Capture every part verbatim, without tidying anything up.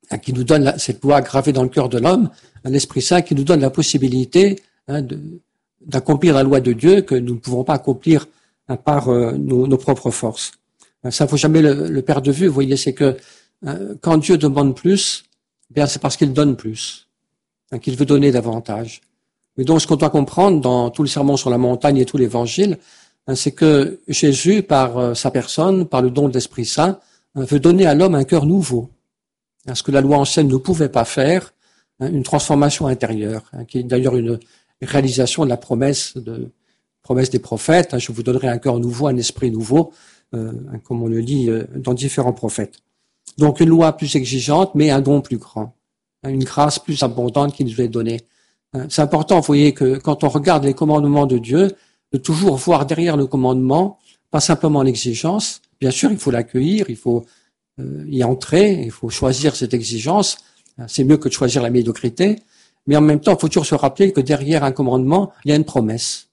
hein, qui nous donne la, cette loi gravée dans le cœur de l'homme, l'Esprit Saint qui nous donne la possibilité hein, de, d'accomplir la loi de Dieu que nous ne pouvons pas accomplir hein, par euh, nos, nos propres forces. Ça, faut jamais le, le perdre de vue. Vous voyez, c'est que hein, quand Dieu demande plus, eh bien c'est parce qu'il donne plus, hein, qu'il veut donner davantage. Mais donc, ce qu'on doit comprendre dans tout le sermon sur la montagne et tout l'Évangile, hein, c'est que Jésus, par euh, sa personne, par le don de l'Esprit Saint, hein, veut donner à l'homme un cœur nouveau. Hein, ce que la loi ancienne ne pouvait pas faire, hein, une transformation intérieure, hein, qui est d'ailleurs une réalisation de la promesse de promesse des prophètes. Hein, je vous donnerai un cœur nouveau, un esprit nouveau, euh, comme on le lit euh, dans différents prophètes. Donc, une loi plus exigeante, mais un don plus grand, hein, une grâce plus abondante qui nous est donnée. C'est important, vous voyez, que quand on regarde les commandements de Dieu, de toujours voir derrière le commandement, pas simplement l'exigence. Bien sûr, il faut l'accueillir, il faut euh, y entrer, il faut choisir cette exigence. C'est mieux que de choisir la médiocrité. Mais en même temps, il faut toujours se rappeler que derrière un commandement, il y a une promesse.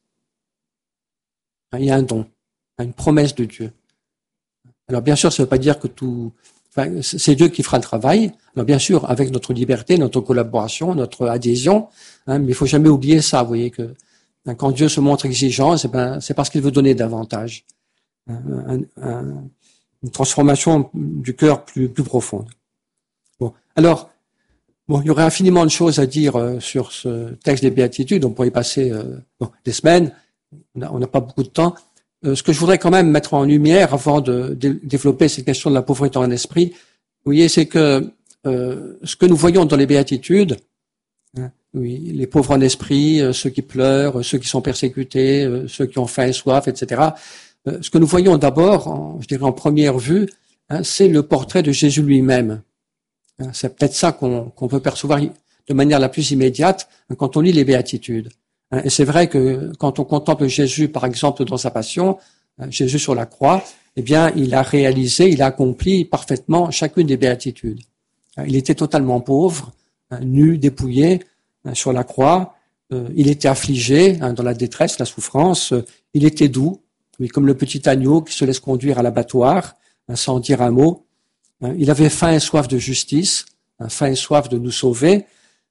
Il y a un don, une promesse de Dieu. Alors bien sûr, ça ne veut pas dire que tout... Enfin, c'est Dieu qui fera le travail. Alors bien sûr, avec notre liberté, notre collaboration, notre adhésion, hein, mais il faut jamais oublier ça. Vous voyez que hein, quand Dieu se montre exigeant, c'est, ben, c'est parce qu'il veut donner davantage, un, un, une transformation du cœur plus, plus profonde. Bon, alors, bon, il y aurait infiniment de choses à dire euh, sur ce texte des béatitudes. On pourrait y passer euh, bon, des semaines. On n'a pas beaucoup de temps. Euh, ce que je voudrais quand même mettre en lumière avant de, de développer cette question de la pauvreté en esprit, vous voyez, c'est que euh, ce que nous voyons dans les béatitudes, hein, oui, les pauvres en esprit, euh, ceux qui pleurent, euh, ceux qui sont persécutés, euh, ceux qui ont faim et soif, et cetera. Euh, ce que nous voyons d'abord, en, je dirais en première vue, hein, c'est le portrait de Jésus lui-même. Hein, c'est peut-être ça qu'on, qu'on peut percevoir de manière la plus immédiate hein, quand on lit les béatitudes. Et c'est vrai que quand on contemple Jésus, par exemple, dans sa passion, Jésus sur la croix, eh bien, il a réalisé, il a accompli parfaitement chacune des béatitudes. Il était totalement pauvre, nu, dépouillé, sur la croix. Il était affligé dans la détresse, la souffrance. Il était doux, comme le petit agneau qui se laisse conduire à l'abattoir, sans dire un mot. Il avait faim et soif de justice, faim et soif de nous sauver.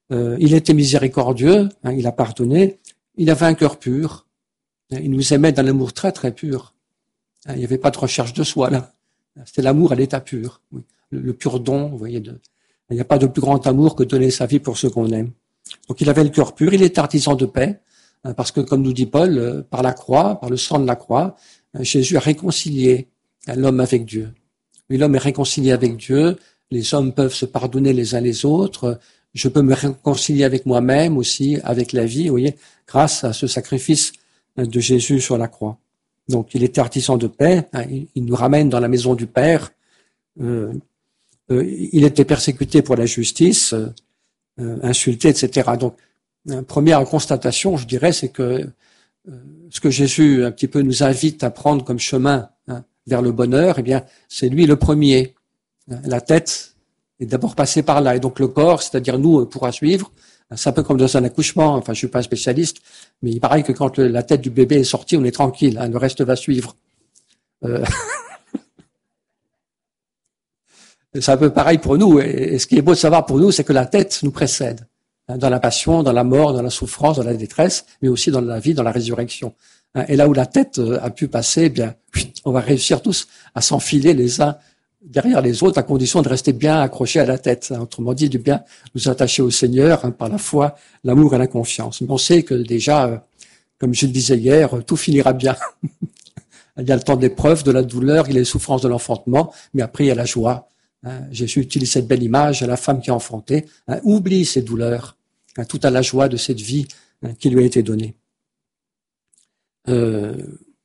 Il était miséricordieux, il a pardonné. Il avait un cœur pur. Il nous aimait d'un amour très très pur. Il n'y avait pas de recherche de soi là. C'était l'amour à l'état pur. Le, le pur don, vous voyez. De, il n'y a pas de plus grand amour que donner sa vie pour ceux qu'on aime. Donc il avait le cœur pur. Il était artisan de paix. Parce que comme nous dit Paul, par la croix, par le sang de la croix, Jésus a réconcilié l'homme avec Dieu. Oui, l'homme est réconcilié avec Dieu. Les hommes peuvent se pardonner les uns les autres. Je peux me réconcilier avec moi-même aussi, avec la vie, vous voyez, grâce à ce sacrifice de Jésus sur la croix. Donc, il était artisan de paix, il nous ramène dans la maison du Père. Euh, euh, il était persécuté pour la justice, euh, insulté, et cetera. Donc, une première constatation, je dirais, c'est que euh, ce que Jésus un petit peu nous invite à prendre comme chemin hein, vers le bonheur, eh bien, c'est lui le premier. La tête est d'abord passé par là. Et donc le corps, c'est-à-dire nous, pourra suivre. C'est un peu comme dans un accouchement. Enfin, je suis pas un spécialiste, mais il paraît que quand la tête du bébé est sortie, on est tranquille. Hein, le reste va suivre. Euh... c'est un peu pareil pour nous. Et ce qui est beau de savoir pour nous, c'est que la tête nous précède. Hein, dans la passion, dans la mort, dans la souffrance, dans la détresse, mais aussi dans la vie, dans la résurrection. Hein, et là où la tête a pu passer, eh bien, on va réussir tous à s'enfiler les uns derrière les autres, à condition de rester bien accrochés à la tête. Autrement dit, de bien nous attacher au Seigneur hein, par la foi, l'amour et la confiance. Mais on sait que déjà, euh, comme je le disais hier, tout finira bien. Il y a le temps de l'épreuve, de la douleur, il y a les souffrances de l'enfantement, mais après il y a la joie. Hein. Jésus utilise cette belle image, la femme qui est enfantée, hein, oublie ses douleurs, hein, tout à la joie de cette vie hein, qui lui a été donnée. Euh,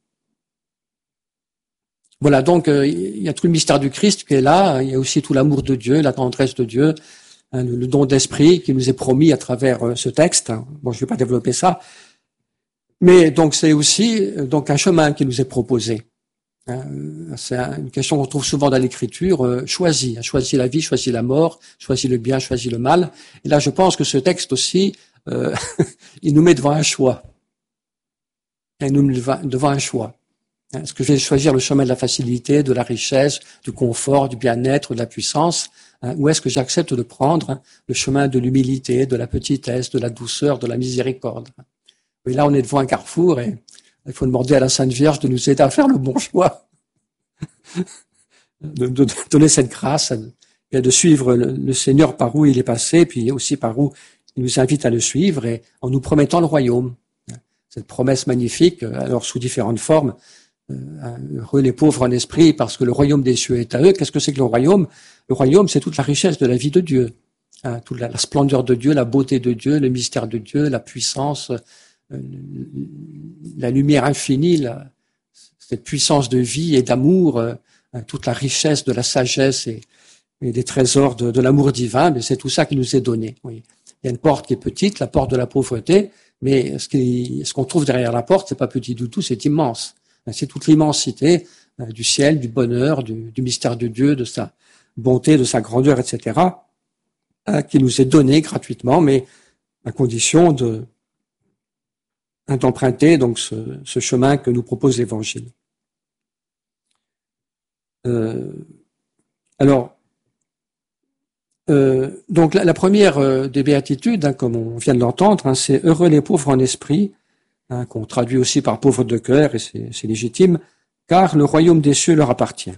Voilà, donc euh, il y a tout le mystère du Christ qui est là, il y a aussi tout l'amour de Dieu, la tendresse de Dieu, hein, le, le don d'esprit qui nous est promis à travers euh, ce texte. Bon, je ne vais pas développer ça, mais donc c'est aussi euh, donc un chemin qui nous est proposé. Hein, c'est une question qu'on trouve souvent dans l'Écriture, euh, choisis, hein, choisis la vie, choisis la mort, choisis le bien, choisis le mal. Et là, je pense que ce texte aussi, euh, il nous met devant un choix. Il nous met devant un choix. Est-ce que je vais choisir le chemin de la facilité, de la richesse, du confort, du bien-être, de la puissance, hein, ou est-ce que j'accepte de prendre hein, le chemin de l'humilité, de la petitesse, de la douceur, de la miséricorde? Et là, on est devant un carrefour et il faut demander à la Sainte Vierge de nous aider à faire le bon choix, de, de, de donner cette grâce et de suivre le, le Seigneur par où il est passé, puis aussi par où il nous invite à le suivre, et en nous promettant le royaume. Cette promesse magnifique, alors sous différentes formes, heureux les pauvres en esprit, parce que le royaume des cieux est à eux. Qu'est-ce que c'est que le royaume? Le royaume, c'est toute la richesse de la vie de Dieu, hein, toute la, la splendeur de Dieu, la beauté de Dieu, le mystère de Dieu, la puissance, euh, la lumière infinie, la, cette puissance de vie et d'amour, euh, toute la richesse de la sagesse et, et des trésors de, de l'amour divin. Mais c'est tout ça qui nous est donné. Oui. Il y a une porte qui est petite, la porte de la pauvreté, mais ce, qui, ce qu'on trouve derrière la porte, c'est pas petit du tout, c'est immense. C'est toute l'immensité euh, du ciel, du bonheur, du, du mystère de Dieu, de sa bonté, de sa grandeur, et cetera, euh, qui nous est donné gratuitement, mais à condition de d'emprunter donc ce, ce chemin que nous propose l'Évangile. Euh, alors, euh, donc la, la première euh, des béatitudes, hein, comme on vient de l'entendre, hein, c'est heureux les pauvres en esprit. Hein, qu'on traduit aussi par pauvres de cœur, et c'est, c'est légitime, car le royaume des cieux leur appartient.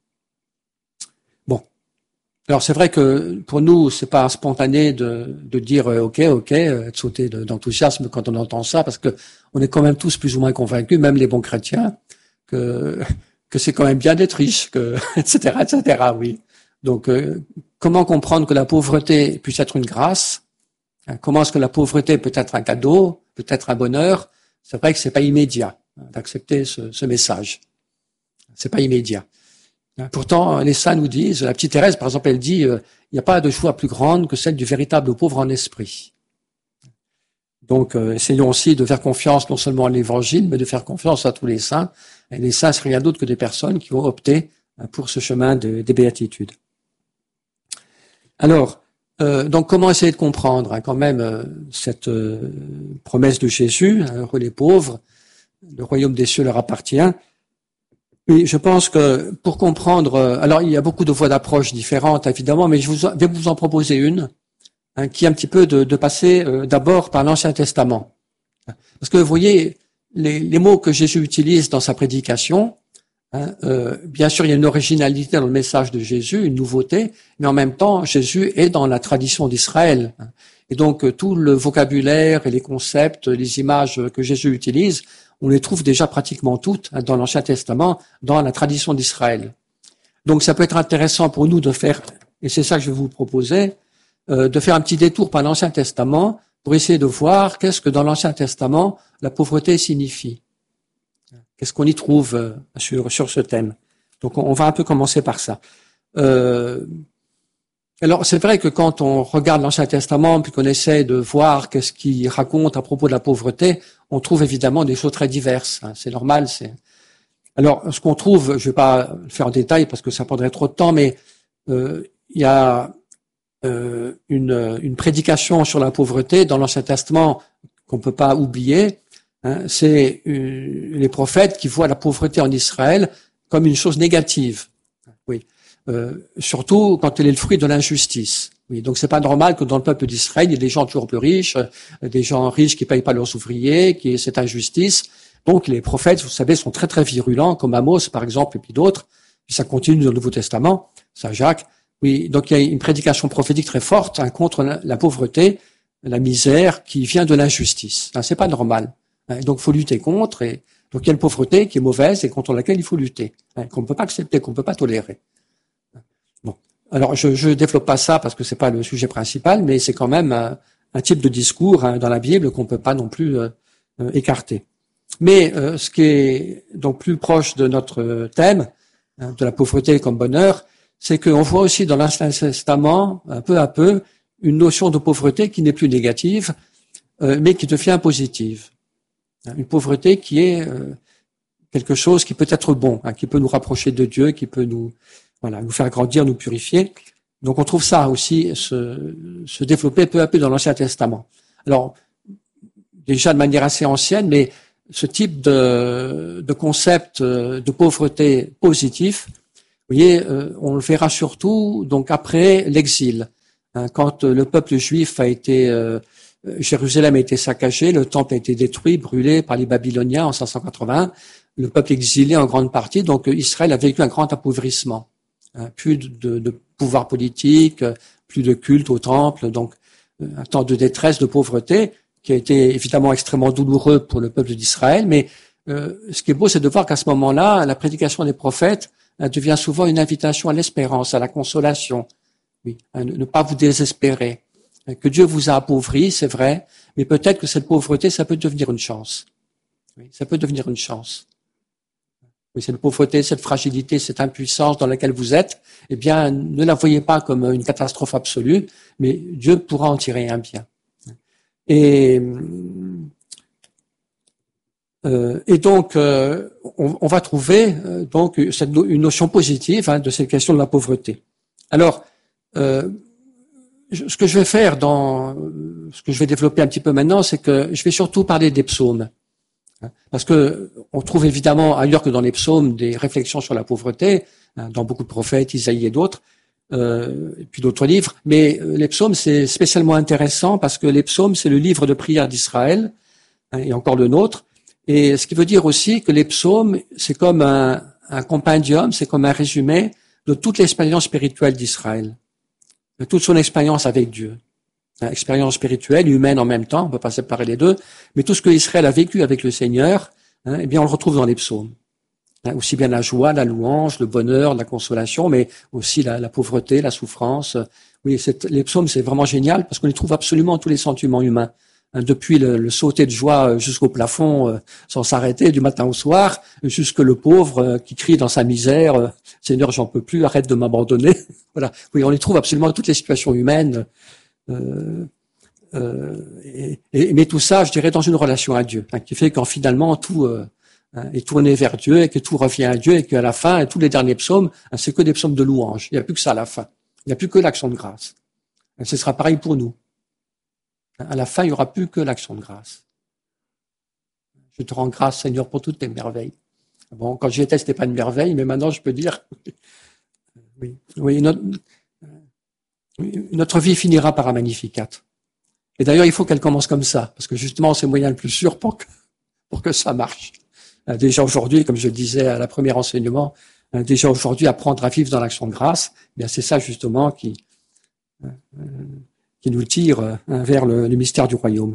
Bon. Alors c'est vrai que pour nous, c'est pas spontané de, de dire euh, ok, ok, euh, de sauter de, d'enthousiasme quand on entend ça, parce que on est quand même tous plus ou moins convaincus, même les bons chrétiens, que que c'est quand même bien d'être riche, que et cetera, et cetera. Oui. Donc euh, comment comprendre que la pauvreté puisse être une grâce? Hein, comment est-ce que la pauvreté peut être un cadeau, peut être un bonheur? C'est vrai que c'est pas immédiat d'accepter ce, ce message. C'est pas immédiat. Pourtant, les saints nous disent, la petite Thérèse, par exemple, elle dit, euh, il n'y a pas de joie plus grande que celle du véritable pauvre en esprit. Donc, euh, essayons aussi de faire confiance non seulement à l'Évangile, mais de faire confiance à tous les saints. Et les saints, c'est rien d'autre que des personnes qui ont opté pour ce chemin de, des béatitudes. Alors, Euh, donc, comment essayer de comprendre hein, quand même euh, cette euh, promesse de Jésus, hein, heureux les pauvres, le royaume des cieux leur appartient. Et je pense que pour comprendre, euh, alors il y a beaucoup de voies d'approche différentes évidemment, mais je vous, vais vous en proposer une hein, qui est un petit peu de, de passer euh, d'abord par l'Ancien Testament. Parce que vous voyez, les, les mots que Jésus utilise dans sa prédication, Hein, euh, bien sûr, il y a une originalité dans le message de Jésus, une nouveauté, mais en même temps, Jésus est dans la tradition d'Israël. Et donc, euh, tout le vocabulaire et les concepts, les images que Jésus utilise, on les trouve déjà pratiquement toutes hein, dans l'Ancien Testament, dans la tradition d'Israël. Donc, ça peut être intéressant pour nous de faire, et c'est ça que je vais vous proposer, euh, de faire un petit détour par l'Ancien Testament pour essayer de voir qu'est-ce que dans l'Ancien Testament la pauvreté signifie. Qu'est-ce qu'on y trouve euh, sur, sur ce thème? Donc, on, on va un peu commencer par ça. Euh, alors, c'est vrai que quand on regarde l'Ancien Testament, puis qu'on essaie de voir qu'est-ce qu'il raconte à propos de la pauvreté, on trouve évidemment des choses très diverses. Hein, c'est normal. C'est. Alors, ce qu'on trouve, je vais pas le faire en détail parce que ça prendrait trop de temps, mais euh, il y a euh, une, une prédication sur la pauvreté dans l'Ancien Testament qu'on peut pas oublier. Hein, c'est euh, les prophètes qui voient la pauvreté en Israël comme une chose négative. Oui, euh, surtout quand elle est le fruit de l'injustice. Oui, donc c'est pas normal que dans le peuple d'Israël, il y ait des gens toujours plus riches, euh, des gens riches qui payent pas leurs ouvriers, qui aient cette injustice. Donc les prophètes, vous savez, sont très très virulents, comme Amos par exemple, et puis d'autres. Puis ça continue dans le Nouveau Testament, Saint Jacques. Oui, donc il y a une prédication prophétique très forte hein, contre la, la pauvreté, la misère qui vient de l'injustice. Hein, c'est pas normal. Et donc, il faut lutter contre. Et donc, il y a une pauvreté qui est mauvaise et contre laquelle il faut lutter, hein, qu'on ne peut pas accepter, qu'on ne peut pas tolérer. Bon, alors je ne développe pas ça parce que c'est pas le sujet principal, mais c'est quand même un, un type de discours hein, dans la Bible qu'on ne peut pas non plus euh, euh, écarter. Mais euh, ce qui est donc plus proche de notre thème, hein, de la pauvreté comme bonheur, c'est qu'on voit aussi dans l'Ancien Testament, un peu à peu, une notion de pauvreté qui n'est plus négative, euh, mais qui devient positive. Une pauvreté qui est euh, quelque chose qui peut être bon, hein, qui peut nous rapprocher de Dieu, qui peut nous, voilà, nous faire grandir, nous purifier. Donc on trouve ça aussi se, se développer peu à peu dans l'Ancien Testament. Alors déjà de manière assez ancienne, mais ce type de, de concept de pauvreté positif, vous voyez, euh, on le verra surtout donc après l'exil, hein, quand le peuple juif a été, euh, Jérusalem a été saccagé, le temple a été détruit, brûlé par les Babyloniens en cinq cent quatre-vingts, le peuple exilé en grande partie, donc Israël a vécu un grand appauvrissement, hein, plus de, de, de pouvoir politique, plus de culte au temple, donc un temps de détresse, de pauvreté, qui a été évidemment extrêmement douloureux pour le peuple d'Israël, mais euh, ce qui est beau, c'est de voir qu'à ce moment-là, la prédication des prophètes devient souvent une invitation à l'espérance, à la consolation, oui, à ne pas vous désespérer, que Dieu vous a appauvri, c'est vrai, mais peut-être que cette pauvreté, ça peut devenir une chance. Oui, ça peut devenir une chance. Oui, cette pauvreté, cette fragilité, cette impuissance dans laquelle vous êtes, eh bien, ne la voyez pas comme une catastrophe absolue, mais Dieu pourra en tirer un bien. Et Euh, et donc, euh, on, on va trouver euh, donc cette no- une notion positive hein, de cette question de la pauvreté. Alors, euh, je- ce que je vais faire dans ce que je vais développer un petit peu maintenant, c'est que je vais surtout parler des psaumes, hein, parce que on trouve évidemment ailleurs que dans les psaumes des réflexions sur la pauvreté, hein, dans beaucoup de prophètes, Isaïe et d'autres, euh, et puis d'autres livres. Mais euh, les psaumes, c'est spécialement intéressant parce que les psaumes, c'est le livre de prière d'Israël, hein, et encore le nôtre. Et ce qui veut dire aussi que les psaumes, c'est comme un, un compendium, c'est comme un résumé de toute l'expérience spirituelle d'Israël, de toute son expérience avec Dieu. Hein, expérience spirituelle, humaine en même temps, on ne peut pas séparer les deux, mais tout ce que Israël a vécu avec le Seigneur, hein, eh bien on le retrouve dans les psaumes. Hein, aussi bien la joie, la louange, le bonheur, la consolation, mais aussi la, la pauvreté, la souffrance. Oui, c'est, les psaumes, c'est vraiment génial parce qu'on y trouve absolument tous les sentiments humains. Depuis le, le sauter de joie jusqu'au plafond euh, sans s'arrêter du matin au soir, jusque le pauvre euh, qui crie dans sa misère euh, « Seigneur, j'en peux plus, arrête de m'abandonner ». Voilà. Oui, on y trouve absolument toutes les situations humaines. Euh, euh, et, et, mais tout ça, je dirais, dans une relation à Dieu, hein, qui fait qu'en finalement tout euh, hein, est tourné vers Dieu et que tout revient à Dieu et qu'à la fin, tous les derniers psaumes, hein, c'est que des psaumes de louange. Il n'y a plus que ça à la fin. Il n'y a plus que l'action de grâce. Et ce sera pareil pour nous. À la fin, il n'y aura plus que l'action de grâce. Je te rends grâce, Seigneur, pour toutes tes merveilles. Bon, quand j'y étais, c'était pas une merveille, mais maintenant, je peux dire, oui, oui, notre, notre vie finira par un Magnificat. Et d'ailleurs, il faut qu'elle commence comme ça, parce que justement, c'est le moyen le plus sûr pour que, pour que ça marche. Déjà aujourd'hui, comme je disais à la première enseignement, déjà aujourd'hui, apprendre à vivre dans l'action de grâce, bien, c'est ça justement qui, qui nous tire hein, vers le, le mystère du royaume.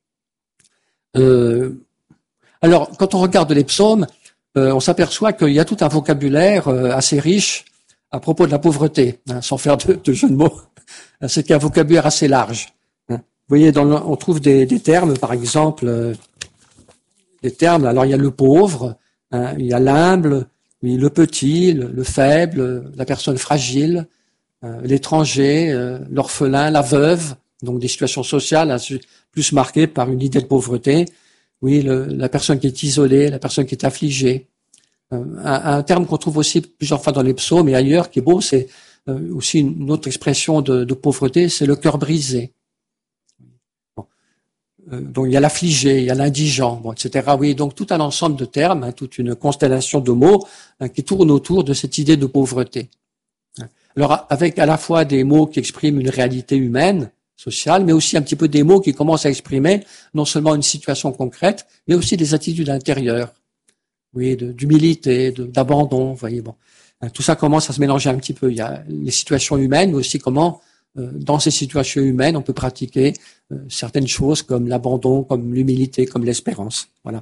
Euh, alors, quand on regarde les psaumes, euh, on s'aperçoit qu'il y a tout un vocabulaire euh, assez riche à propos de la pauvreté, hein, sans faire de, de jeu de mots. C'est un vocabulaire assez large. Hein. Vous voyez, dans le, on trouve des, des termes, par exemple, euh, des termes. Alors, il y a le pauvre, hein, il y a l'humble, oui, le petit, le, le faible, la personne fragile, Euh, l'étranger, euh, l'orphelin, la veuve, donc des situations sociales hein, plus marquées par une idée de pauvreté. Oui, le, la personne qui est isolée, la personne qui est affligée. Euh, un, un terme qu'on trouve aussi plusieurs fois dans les psaumes et ailleurs, qui est beau, c'est euh, aussi une autre expression de, de pauvreté, c'est le cœur brisé. Bon. Euh, donc il y a l'affligé, il y a l'indigent, bon, et cetera. Oui, donc tout un ensemble de termes, hein, toute une constellation de mots hein, qui tournent autour de cette idée de pauvreté. Alors, avec à la fois des mots qui expriment une réalité humaine, sociale, mais aussi un petit peu des mots qui commencent à exprimer non seulement une situation concrète, mais aussi des attitudes intérieures, oui, de, d'humilité, de, d'abandon, vous voyez, bon. Tout ça commence à se mélanger un petit peu. Il y a les situations humaines, mais aussi comment, euh, dans ces situations humaines, on peut pratiquer euh, certaines choses comme l'abandon, comme l'humilité, comme l'espérance. Voilà.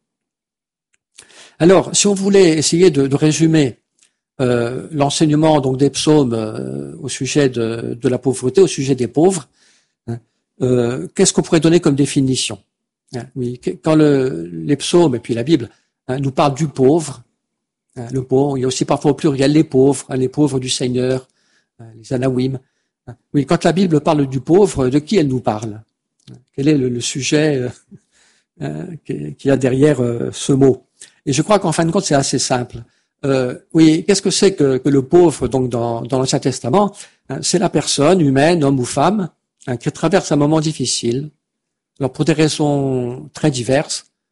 Alors, si on voulait essayer de, de résumer Euh, l'enseignement donc des psaumes euh, au sujet de, de la pauvreté, au sujet des pauvres, hein, euh, qu'est-ce qu'on pourrait donner comme définition hein, oui, quand le, les psaumes et puis la Bible hein, nous parlent du pauvre, hein, le pauvre, il y a aussi parfois au pluriel les pauvres, hein, les pauvres du Seigneur, hein, les anawim. Hein, oui, quand la Bible parle du pauvre, de qui elle nous parle? Quel est le, le sujet euh, euh, qu'il y a derrière euh, ce mot? Et je crois qu'en fin de compte, c'est assez simple. Euh, oui, qu'est-ce que c'est que, que le pauvre donc dans, dans l'Ancien Testament hein, c'est la personne humaine, homme ou femme, hein, qui traverse un moment difficile. Alors pour des raisons très diverses,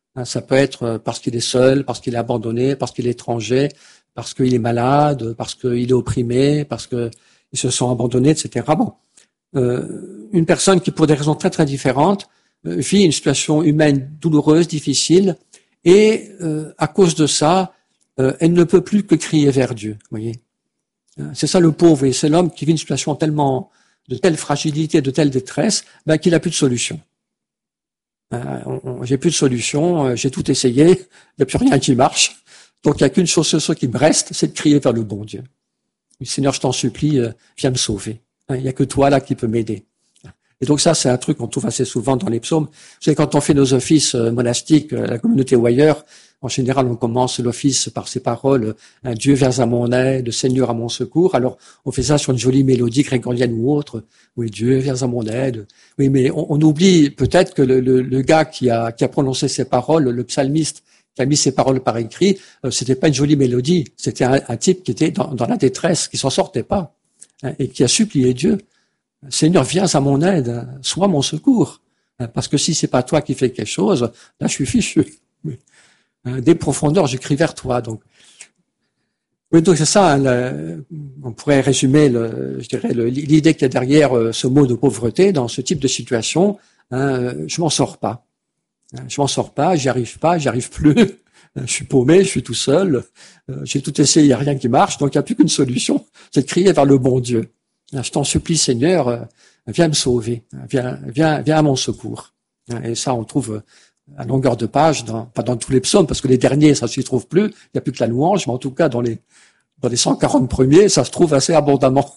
Ça peut être parce qu'il est seul, parce qu'il est abandonné, parce qu'il est étranger, parce qu'il est malade, parce qu'il est opprimé, parce qu'ils se sont abandonnés, et cetera. Bon, euh, une personne qui, pour des raisons très très différentes, euh, vit une situation humaine douloureuse, difficile, et euh, à cause de ça, euh, elle ne peut plus que crier vers Dieu. Vous voyez, c'est ça le pauvre, et c'est l'homme qui vit une situation tellement de telle fragilité, de telle détresse, ben, qu'il n'a plus de solution. Euh, on, on, j'ai plus de solution, euh, j'ai tout essayé, il n'y a plus rien qui marche. Donc il n'y a qu'une chose, chose qui me reste, c'est de crier vers le bon Dieu. Seigneur, je t'en supplie, euh, viens me sauver. Hein, il n'y a que toi là qui peux m'aider. Et donc ça, c'est un truc qu'on trouve assez souvent dans les psaumes. Vous savez, quand on fait nos offices euh, monastiques, euh, la communauté ou ailleurs, en général, on commence l'office par ces paroles, hein, Dieu viens à mon aide, Seigneur à mon secours. Alors, on fait ça sur une jolie mélodie grégorienne ou autre. Oui, Dieu viens à mon aide. Oui, mais on, on oublie peut-être que le, le, le gars qui a, qui a prononcé ces paroles, le psalmiste, qui a mis ces paroles par écrit, euh, c'était pas une jolie mélodie. C'était un, un type qui était dans, dans la détresse, qui s'en sortait pas, hein, et qui a supplié Dieu. Seigneur, viens à mon aide, hein, sois mon secours. Hein, parce que si c'est pas toi qui fais quelque chose, là, je suis fichu. Des profondeurs, j'écris vers toi. Donc, oui, donc c'est ça. Hein, le, on pourrait résumer, le, je dirais, le, l'idée qu'il y a derrière euh, ce mot de pauvreté dans ce type de situation. Hein, je m'en sors pas. Hein, je m'en sors pas. J'y arrive pas. J'y arrive plus. Je suis paumé. Je suis tout seul. Euh, j'ai tout essayé. Il y a rien qui marche. Donc, il n'y a plus qu'une solution, c'est de crier vers le bon Dieu. Hein, je t'en supplie, Seigneur, euh, viens me sauver. Hein, viens, viens, viens à mon secours. Hein, et ça, on trouve à longueur de page, dans, pas dans tous les psaumes, parce que les derniers, ça ne s'y trouve plus, il n'y a plus que la louange, mais en tout cas, dans les, dans les cent quarante premiers, ça se trouve assez abondamment.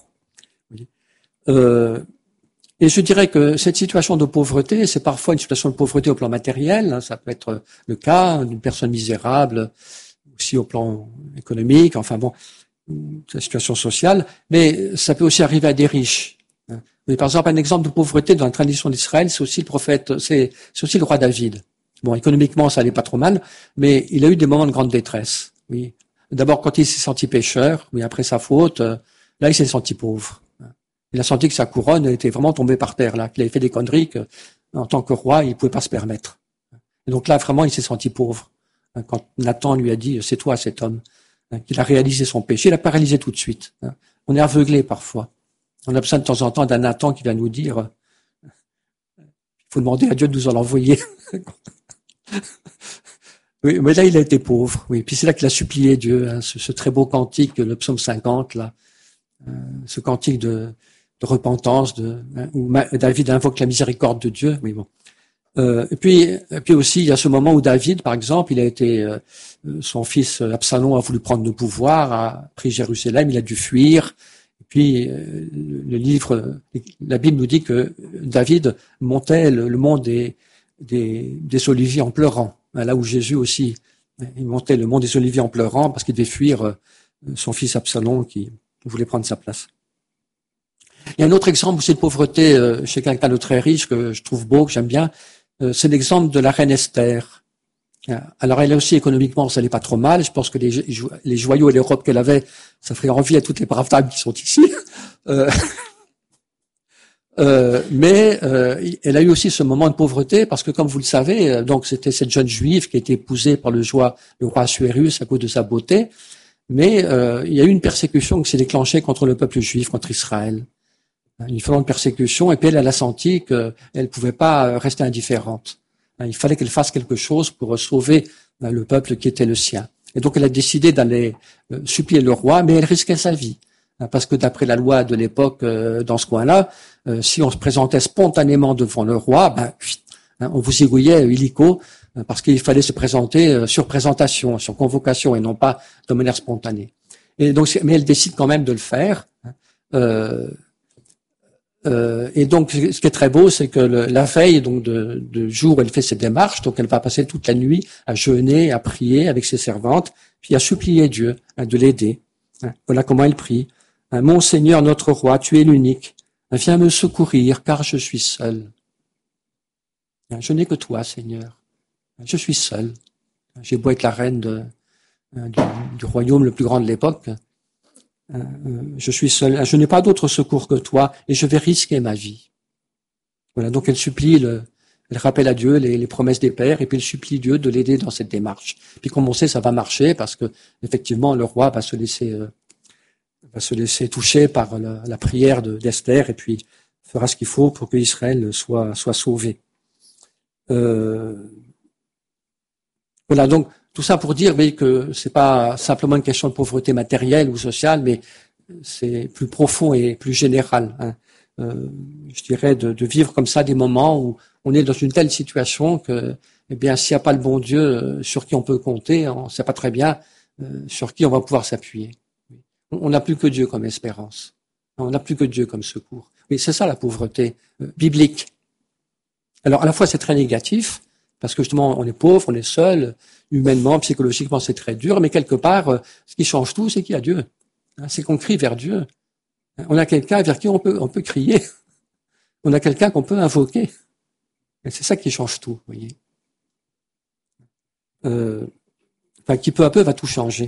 Euh, et je dirais que cette situation de pauvreté, c'est parfois une situation de pauvreté au plan matériel, hein, ça peut être le cas d'une personne misérable, aussi au plan économique, enfin bon, la situation sociale, mais ça peut aussi arriver à des riches. Mais par exemple, un exemple de pauvreté dans la tradition d'Israël, c'est aussi le prophète, c'est, c'est aussi le roi David. Bon, économiquement, ça allait pas trop mal, mais il a eu des moments de grande détresse. Oui. D'abord, quand il s'est senti pécheur, oui, après sa faute, euh, là, il s'est senti pauvre. Il a senti que sa couronne était vraiment tombée par terre, là, qu'il avait fait des conneries que, en tant que roi, il pouvait pas se permettre. Et donc là, vraiment, il s'est senti pauvre. Quand Nathan lui a dit, c'est toi cet homme, qu'il a réalisé son péché, il a pas réalisé tout de suite. On est aveuglé parfois. On a besoin de temps en temps d'un Nathan qui va nous dire, il faut demander à Dieu de nous en envoyer. Oui, mais là, il a été pauvre. Oui, puis c'est là qu'il a supplié Dieu, hein, ce, ce très beau cantique, le psaume cinquante, là, euh, ce cantique de, de repentance, de, hein, où David invoque la miséricorde de Dieu. Oui, bon. Euh, et puis, et puis aussi, il y a ce moment où David, par exemple, il a été, euh, son fils Absalom a voulu prendre le pouvoir, a pris Jérusalem, il a dû fuir. Et puis, euh, le livre, la Bible nous dit que David montait le, le mont des, des, des Oliviers en pleurant. Là où Jésus aussi, il montait le mont des Oliviers en pleurant parce qu'il devait fuir son fils Absalom qui voulait prendre sa place. Il y a un autre exemple aussi de pauvreté chez quelqu'un de très riche que je trouve beau, que j'aime bien. C'est l'exemple de la reine Esther. Alors elle aussi économiquement, ça n'allait pas trop mal. Je pense que les, les joyaux et les robes qu'elle avait, ça ferait envie à toutes les braves dames qui sont ici. Euh, Euh, mais euh, elle a eu aussi ce moment de pauvreté parce que, comme vous le savez, donc c'était cette jeune juive qui a été épousée par le, joie, le roi Assuérus à cause de sa beauté. Mais euh, il y a eu une persécution qui s'est déclenchée contre le peuple juif, contre Israël. Une violente persécution, et puis elle, elle a senti qu'elle ne pouvait pas rester indifférente. Il fallait qu'elle fasse quelque chose pour sauver le peuple qui était le sien. Et donc elle a décidé d'aller supplier le roi, mais elle risquait sa vie. Parce que d'après la loi de l'époque, euh, dans ce coin-là, euh, si on se présentait spontanément devant le roi, ben, hein, on vous zigouillait illico, euh, parce qu'il fallait se présenter euh, sur présentation, sur convocation, et non pas de manière spontanée. Et donc, mais elle décide quand même de le faire. Hein, euh, euh, et donc, ce qui est très beau, c'est que le, la veille, donc de, de jour, elle fait ses démarches, donc elle va passer toute la nuit à jeûner, à prier avec ses servantes, puis à supplier Dieu hein, de l'aider. Hein, voilà comment elle prie. Mon Seigneur, notre roi, tu es l'unique. Viens me secourir, car je suis seul. Je n'ai que toi, Seigneur. Je suis seul. J'ai beau être la reine de, du, du royaume le plus grand de l'époque. Je suis seul. Je n'ai pas d'autre secours que toi, et je vais risquer ma vie. Voilà. Donc elle supplie le, elle rappelle à Dieu les, les promesses des pères et puis elle supplie Dieu de l'aider dans cette démarche. Puis comme on sait, ça va marcher parce que effectivement le roi va se laisser euh, va se laisser toucher par la, la prière de, d'Esther et puis fera ce qu'il faut pour que Israël soit soit sauvé. Euh, voilà, donc tout ça pour dire oui, que c'est pas simplement une question de pauvreté matérielle ou sociale, mais c'est plus profond et plus général. Hein. Euh, je dirais de, de vivre comme ça des moments où on est dans une telle situation que, eh bien, s'il n'y a pas le bon Dieu euh, sur qui on peut compter, on ne sait pas très bien euh, sur qui on va pouvoir s'appuyer. On n'a plus que Dieu comme espérance. On n'a plus que Dieu comme secours. Oui, c'est ça la pauvreté euh, biblique. Alors, à la fois, c'est très négatif, parce que justement, on est pauvre, on est seul, humainement, psychologiquement, c'est très dur, mais quelque part, euh, ce qui change tout, c'est qu'il y a Dieu. Hein, c'est qu'on crie vers Dieu. On a quelqu'un vers qui on peut, on peut crier. On a quelqu'un qu'on peut invoquer. Et c'est ça qui change tout, vous voyez. Euh, enfin, qui peu à peu va tout changer.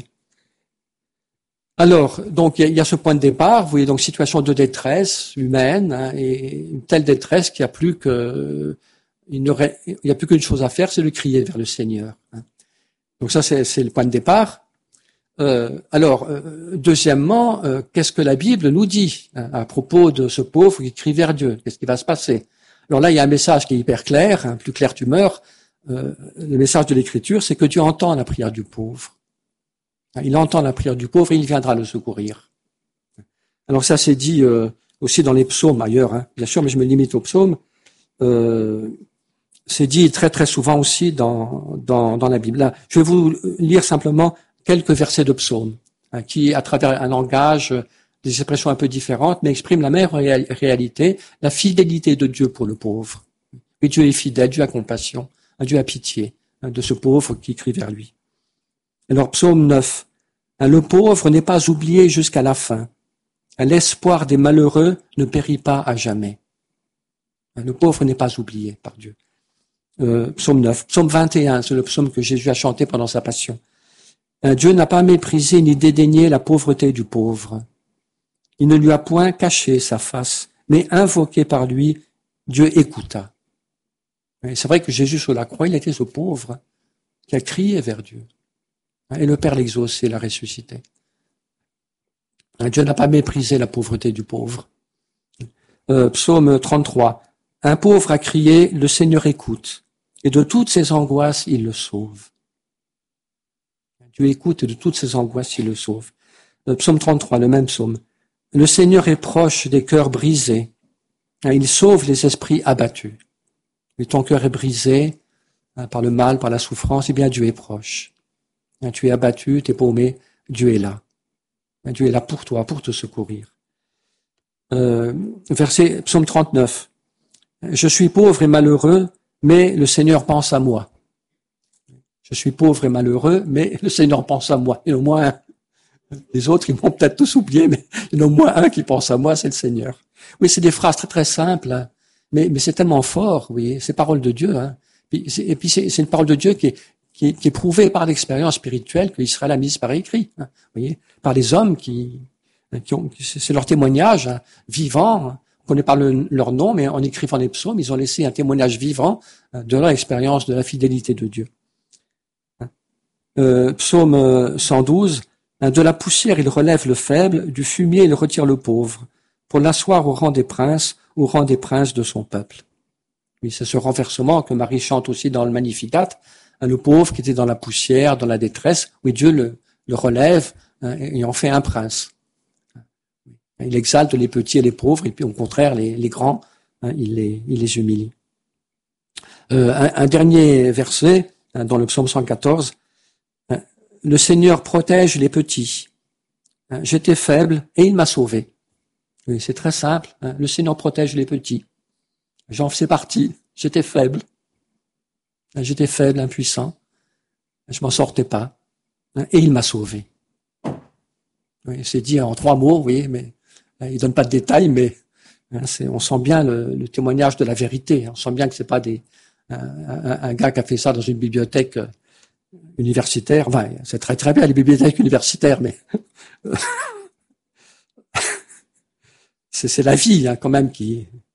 Alors, donc, il y, y a ce point de départ, vous voyez, donc, situation de détresse humaine, hein, et une telle détresse qu'il n'y a plus que, il n'y aurait, il n'y a plus qu'une chose à faire, c'est de crier vers le Seigneur. Hein. Donc ça, c'est, c'est le point de départ. Euh, alors, euh, deuxièmement, euh, qu'est-ce que la Bible nous dit hein, à propos de ce pauvre qui crie vers Dieu? Qu'est-ce qui va se passer? Alors là, il y a un message qui est hyper clair, hein, plus clair tu meurs. Euh, le message de l'Écriture, c'est que Dieu entend la prière du pauvre. Il entend la prière du pauvre et il viendra le secourir. Alors ça, c'est dit euh, aussi dans les psaumes ailleurs, hein, bien sûr, mais je me limite aux psaumes. Euh, c'est dit très très souvent aussi dans, dans, dans la Bible. Là, je vais vous lire simplement quelques versets de psaumes hein, qui, à travers un langage, des expressions un peu différentes, mais expriment la même réa- réalité, la fidélité de Dieu pour le pauvre. Et Dieu est fidèle, Dieu a compassion, Dieu a pitié hein, de ce pauvre qui crie vers lui. Alors, psaume neuf. Hein, le pauvre n'est pas oublié jusqu'à la fin. Hein, l'espoir des malheureux ne périt pas à jamais. Hein, le pauvre n'est pas oublié par Dieu. Euh, psaume neuf. Psaume vingt et un, c'est le psaume que Jésus a chanté pendant sa passion. Hein, Dieu n'a pas méprisé ni dédaigné la pauvreté du pauvre. Il ne lui a point caché sa face, mais invoqué par lui, Dieu écouta. Et c'est vrai que Jésus sur la croix, il était ce pauvre qui a crié vers Dieu. Et le Père l'exauce et l'a ressuscité. Dieu n'a pas méprisé la pauvreté du pauvre. Euh, psaume trente-trois. Un pauvre a crié, le Seigneur écoute, et de toutes ses angoisses, il le sauve. Dieu écoute et de toutes ses angoisses, il le sauve. Euh, psaume trente-trois, le même psaume. Le Seigneur est proche des cœurs brisés. Il sauve les esprits abattus. Et ton cœur est brisé hein, par le mal, par la souffrance, eh bien Dieu est proche. Hein, tu es abattu, tu es paumé, Dieu est là. Hein, Dieu est là pour toi, pour te secourir. Euh, verset psaume trente-neuf. Je suis pauvre et malheureux, mais le Seigneur pense à moi. Je suis pauvre et malheureux, mais le Seigneur pense à moi. Et au moins un. Les autres, ils m'ont peut-être tous oublié, mais il y en a au moins un qui pense à moi, c'est le Seigneur. Oui, c'est des phrases très très simples, hein, mais, mais c'est tellement fort, oui, c'est parole de Dieu. Hein. Et puis c'est, c'est une parole de Dieu qui est, qui est, qui est prouvée par l'expérience spirituelle que Israël a mise par écrit, hein, vous voyez, par les hommes qui, qui ont, c'est leur témoignage hein, vivant. Hein. On connaît pas le, leur nom, mais en écrivant les psaumes, ils ont laissé un témoignage vivant hein, de leur expérience de la fidélité de Dieu. Hein. Euh, psaume cent douze. De la poussière, il relève le faible, du fumier, il retire le pauvre, pour l'asseoir au rang des princes, au rang des princes de son peuple. Oui, c'est ce renversement que Marie chante aussi dans le Magnificat, hein, le pauvre qui était dans la poussière, dans la détresse, oui, Dieu le, le relève hein, et en fait un prince. Il exalte les petits et les pauvres, et puis au contraire, les, les grands, hein, il, les, il les humilie. Euh, un, un dernier verset, hein, dans le psaume cent quatorze, le Seigneur protège les petits. J'étais faible et il m'a sauvé. Oui, c'est très simple. Hein. Le Seigneur protège les petits. J'en faisais partie. J'étais faible. J'étais faible, impuissant. Je m'en sortais pas. Et il m'a sauvé. Oui, c'est dit en trois mots, oui, mais il donne pas de détails, mais hein, c'est, on sent bien le, le témoignage de la vérité. On sent bien que c'est pas des, un, un, un gars qui a fait ça dans une bibliothèque universitaire, enfin, c'est très très bien les bibliothèques universitaires, mais c'est, c'est la vie hein, quand même qui,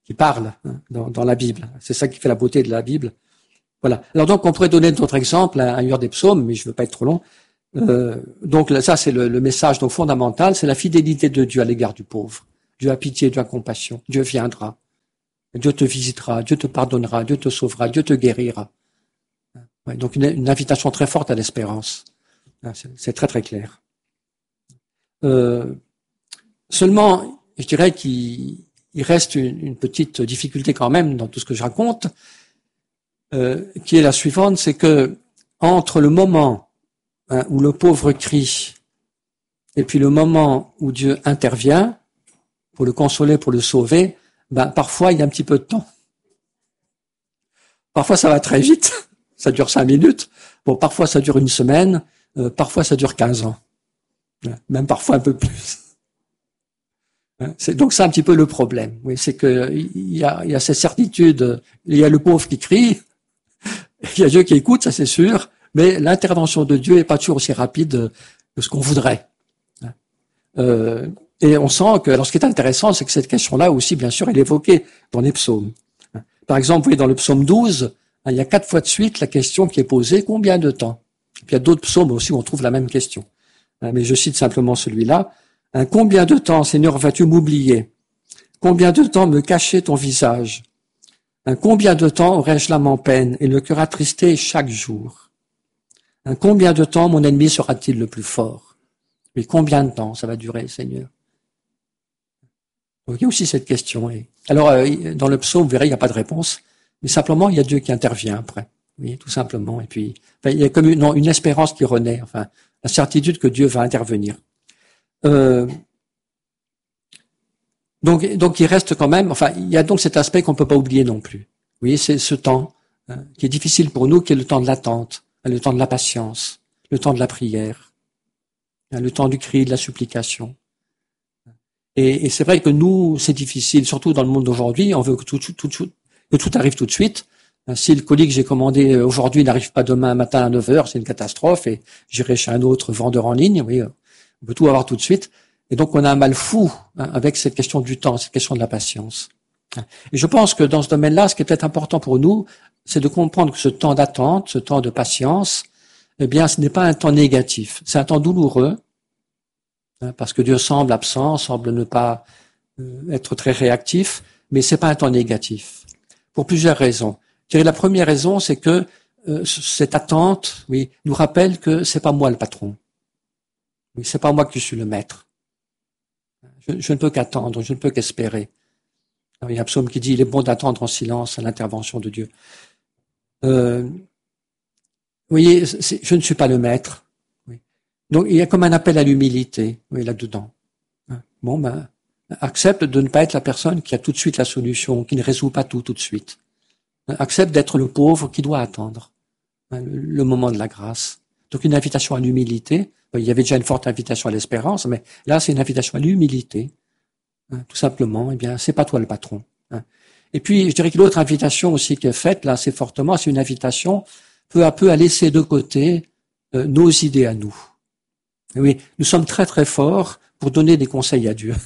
qui parle hein, dans, dans la Bible. C'est ça qui fait la beauté de la Bible. Voilà. Alors donc, on pourrait donner d'autres exemples hein, ailleurs des psaumes, mais je ne veux pas être trop long. Euh, donc ça, c'est le, le message donc fondamental, c'est la fidélité de Dieu à l'égard du pauvre. Dieu a pitié, Dieu a compassion. Dieu viendra. Dieu te visitera, Dieu te pardonnera, Dieu te sauvera, Dieu te guérira. Ouais, donc une, une invitation très forte à l'espérance. C'est, c'est très très clair. Euh, seulement, je dirais qu'il il reste une, une petite difficulté quand même dans tout ce que je raconte, euh, qui est la suivante, c'est que entre le moment hein, où le pauvre crie et puis le moment où Dieu intervient pour le consoler, pour le sauver, ben parfois il y a un petit peu de temps. Parfois ça va très vite, ça dure cinq minutes. Bon, parfois ça dure une semaine, euh, parfois ça dure quinze ans, même parfois un peu plus. C'est donc ça un petit peu le problème. Oui, c'est que il y a, il y a cette certitude. Il y a le pauvre qui crie, il y a Dieu qui écoute, ça c'est sûr, mais l'intervention de Dieu est pas toujours aussi rapide que ce qu'on voudrait. Euh, et on sent que, alors ce qui est intéressant, c'est que cette question-là aussi, bien sûr, elle est évoquée dans les psaumes. Par exemple, vous voyez, dans le psaume douze, il y a quatre fois de suite la question qui est posée, combien de temps? Et puis il y a d'autres psaumes aussi où on trouve la même question. Mais je cite simplement celui-là. Combien de temps, Seigneur, vas-tu m'oublier? Combien de temps me cacher ton visage? Combien de temps aurai-je l'âme en peine et le cœur attristé chaque jour? Combien de temps mon ennemi sera-t-il le plus fort? Mais combien de temps ça va durer, Seigneur? Donc, il y a aussi cette question. Alors, dans le psaume, vous verrez, il n'y a pas de réponse, mais simplement, il y a Dieu qui intervient après. Oui, tout simplement. Et puis, enfin, il y a comme une, non, une espérance qui renaît, enfin, la certitude que Dieu va intervenir. Euh, donc, donc, il reste quand même, enfin, il y a donc cet aspect qu'on ne peut pas oublier non plus. Oui, c'est ce temps hein, qui est difficile pour nous, qui est le temps de l'attente, le temps de la patience, le temps de la prière, hein, le temps du cri, de la supplication. Et, et c'est vrai que nous, c'est difficile, surtout dans le monde d'aujourd'hui, on veut que tout, tout, tout, tout, que tout arrive tout de suite. Si le colis que j'ai commandé aujourd'hui n'arrive pas demain matin à neuf heures, c'est une catastrophe et j'irai chez un autre vendeur en ligne. Oui, on veut tout avoir tout de suite. Et donc, on a un mal fou hein, avec cette question du temps, cette question de la patience. Et je pense que dans ce domaine-là, ce qui est peut-être important pour nous, c'est de comprendre que ce temps d'attente, ce temps de patience, eh bien, ce n'est pas un temps négatif. C'est un temps douloureux, hein, parce que Dieu semble absent, semble ne pas euh, être très réactif, mais c'est pas un temps négatif. Pour plusieurs raisons. Je dirais la première raison, c'est que euh, cette attente, oui, nous rappelle que c'est pas moi le patron. Oui, c'est pas moi qui suis le maître. Je, je ne peux qu'attendre, je ne peux qu'espérer. Alors, il y a un psaume qui dit, il est bon d'attendre en silence à l'intervention de Dieu. Euh, vous voyez, c'est, je ne suis pas le maître. Oui. Donc, il y a comme un appel à l'humilité, oui, là-dedans. Bon, ben, accepte de ne pas être la personne qui a tout de suite la solution, qui ne résout pas tout tout de suite. Accepte d'être le pauvre qui doit attendre hein, le, le moment de la grâce. Donc une invitation à l'humilité. Il y avait déjà une forte invitation à l'espérance, mais là c'est une invitation à l'humilité. Hein, tout simplement, eh bien, c'est pas toi le patron. Hein. Et puis, je dirais que l'autre invitation aussi qui est faite, là, assez fortement, c'est une invitation peu à peu à laisser de côté euh, nos idées à nous. Et oui, nous sommes très très forts pour donner des conseils à Dieu.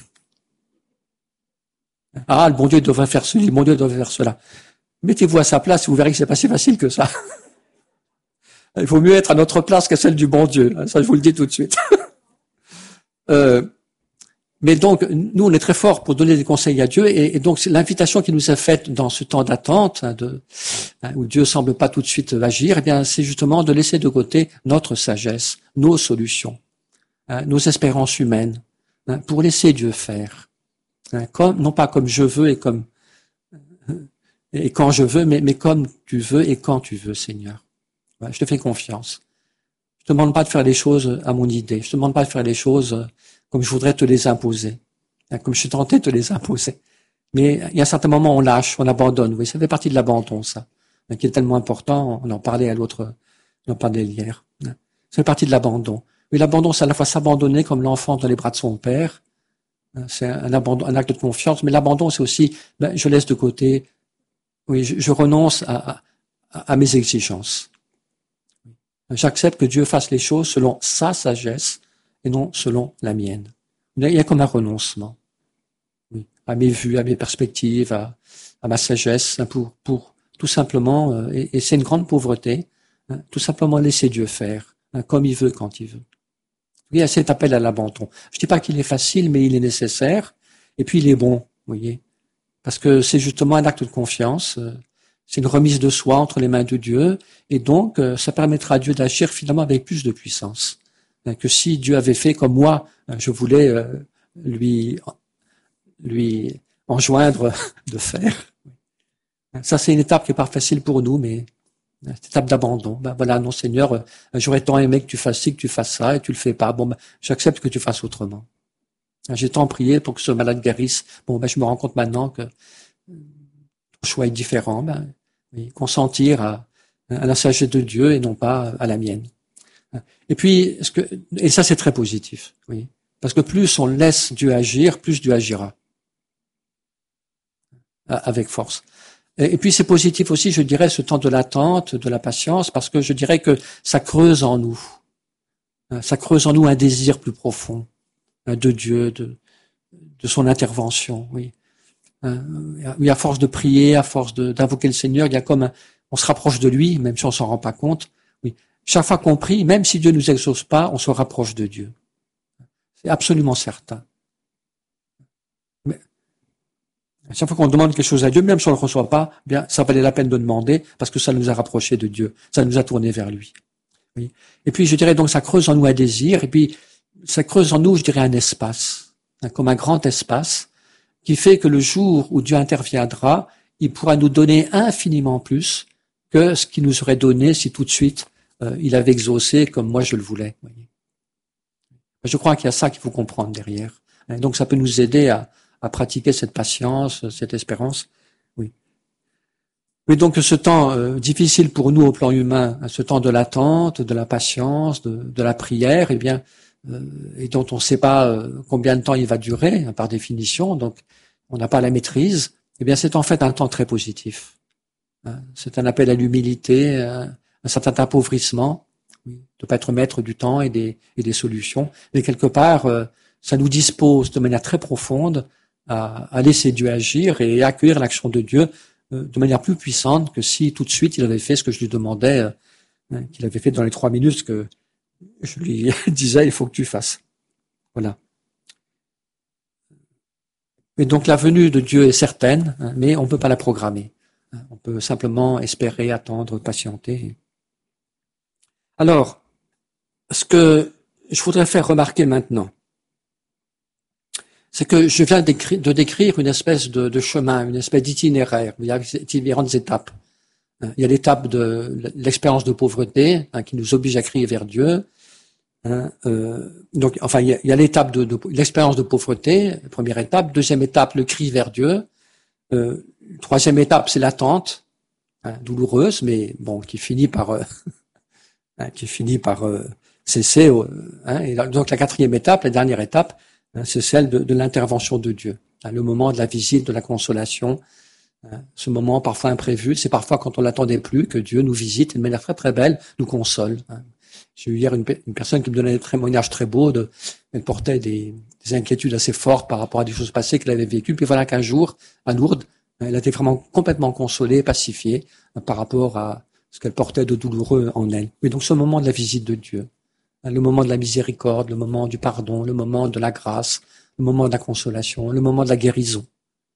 Ah, le bon Dieu devrait faire ceci, le bon Dieu devrait faire cela. Mettez-vous à sa place et vous verrez que c'est pas si facile que ça. Il vaut mieux être à notre place qu'à celle du bon Dieu. Ça, je vous le dis tout de suite. euh, mais donc, nous, on est très forts pour donner des conseils à Dieu. Et, et donc, c'est l'invitation qui nous est faite dans ce temps d'attente, hein, de, hein, où Dieu semble pas tout de suite agir, eh bien, c'est justement de laisser de côté notre sagesse, nos solutions, hein, nos espérances humaines, hein, pour laisser Dieu faire. Hein, comme, non pas comme je veux et comme et quand je veux, mais, mais comme tu veux et quand tu veux, Seigneur. Ouais, je te fais confiance. Je te demande pas de faire les choses à mon idée. Je te demande pas de faire les choses comme je voudrais te les imposer, comme je suis tenté de te les imposer. Mais il y a un certain moment, on lâche, on abandonne. Oui, ça fait partie de l'abandon, ça, qui est tellement important. On en parlait à l'autre, on en parlait hier. Ça fait partie de l'abandon. Oui, l'abandon, c'est à la fois s'abandonner comme l'enfant dans les bras de son père. C'est un abandon, un acte de confiance. Mais l'abandon, c'est aussi, ben, je laisse de côté. Oui, je, je renonce à, à, à mes exigences. J'accepte que Dieu fasse les choses selon sa sagesse et non selon la mienne. Il y a comme un renoncement. Oui. à mes vues, à mes perspectives, à, à ma sagesse, hein, pour, pour tout simplement, euh, et, et c'est une grande pauvreté, hein, tout simplement laisser Dieu faire, hein, comme il veut, quand il veut. Oui, il y a cet appel à l'abandon. Je dis pas qu'il est facile, mais il est nécessaire, et puis il est bon, vous voyez, parce que c'est justement un acte de confiance, euh, c'est une remise de soi entre les mains de Dieu, et donc euh, ça permettra à Dieu d'agir finalement avec plus de puissance, hein, que si Dieu avait fait comme moi, hein, je voulais euh, lui lui enjoindre de faire. Ça, c'est une étape qui est pas facile pour nous, mais cette étape d'abandon. Ben voilà, non Seigneur, j'aurais tant aimé que tu fasses ci, que tu fasses ça, et tu le fais pas. Bon, ben, j'accepte que tu fasses autrement. J'ai tant prié pour que ce malade guérisse. Bon, ben, je me rends compte maintenant que ton choix est différent. Ben, oui, consentir à, à la sagesse de Dieu et non pas à la mienne. Et puis, ce que, et ça, c'est très positif. Oui. Parce que plus on laisse Dieu agir, plus Dieu agira. Avec force. Et puis c'est positif aussi, je dirais, ce temps de l'attente, de la patience, parce que je dirais que ça creuse en nous, ça creuse en nous un désir plus profond de Dieu, de, de son intervention. Oui, oui, à force de prier, à force de, d'invoquer le Seigneur, il y a comme un, on se rapproche de lui, même si on s'en rend pas compte. Oui, chaque fois qu'on prie, même si Dieu nous exauce pas, on se rapproche de Dieu. C'est absolument certain. Mais, chaque fois qu'on demande quelque chose à Dieu, même si on ne le reçoit pas, bien, ça valait la peine de demander parce que ça nous a rapprochés de Dieu. Ça nous a tournés vers lui. Oui. Et puis, je dirais donc, ça creuse en nous un désir et puis, ça creuse en nous, je dirais, un espace, hein, comme un grand espace qui fait que le jour où Dieu interviendra, il pourra nous donner infiniment plus que ce qu'il nous aurait donné si tout de suite, euh, il avait exaucé comme moi je le voulais. Voyez. Je crois qu'il y a ça qu'il faut comprendre derrière. Donc, ça peut nous aider à à pratiquer cette patience, cette espérance. Oui. Mais donc ce temps euh, difficile pour nous au plan humain, ce temps de l'attente, de la patience, de, de la prière, eh bien, euh, et dont on ne sait pas euh, combien de temps il va durer, hein, par définition, donc on n'a pas la maîtrise, eh bien c'est en fait un temps très positif. Hein. C'est un appel à l'humilité, un, un certain appauvrissement, oui, de ne pas être maître du temps et des, et des solutions, mais quelque part, euh, ça nous dispose de manière très profonde à, à laisser Dieu agir et accueillir l'action de Dieu euh, de manière plus puissante que si tout de suite il avait fait ce que je lui demandais, euh, hein, qu'il avait fait dans les trois minutes que je lui disais il faut que tu fasses. Voilà. Et donc la venue de Dieu est certaine, hein, mais on ne peut pas la programmer. Hein, on peut simplement espérer, attendre, patienter. Alors, ce que je voudrais faire remarquer maintenant, c'est que je viens de décrire une espèce de, de chemin, une espèce d'itinéraire. Il y a différentes étapes. Il y a l'étape de l'expérience de pauvreté, hein, qui nous oblige à crier vers Dieu. Hein, euh, donc, enfin, il y a, il y a l'étape de, de l'expérience de pauvreté, première étape. Deuxième étape, le cri vers Dieu. Euh, troisième étape, c'est l'attente, hein, douloureuse, mais bon, qui finit par, euh, hein, qui finit par euh, cesser. Euh, hein, et donc la quatrième étape, la dernière étape, c'est celle de, de l'intervention de Dieu, le moment de la visite, de la consolation, ce moment parfois imprévu, c'est parfois quand on l'attendait plus que Dieu nous visite de manière très très belle, nous console. J'ai eu hier une, une personne qui me donnait des témoignages très beaux, de, elle portait des, des inquiétudes assez fortes par rapport à des choses passées qu'elle avait vécues, puis voilà qu'un jour, à Lourdes, elle a été vraiment complètement consolée, pacifiée par rapport à ce qu'elle portait de douloureux en elle. Mais donc ce moment de la visite de Dieu, le moment de la miséricorde, le moment du pardon, le moment de la grâce, le moment de la consolation, le moment de la guérison,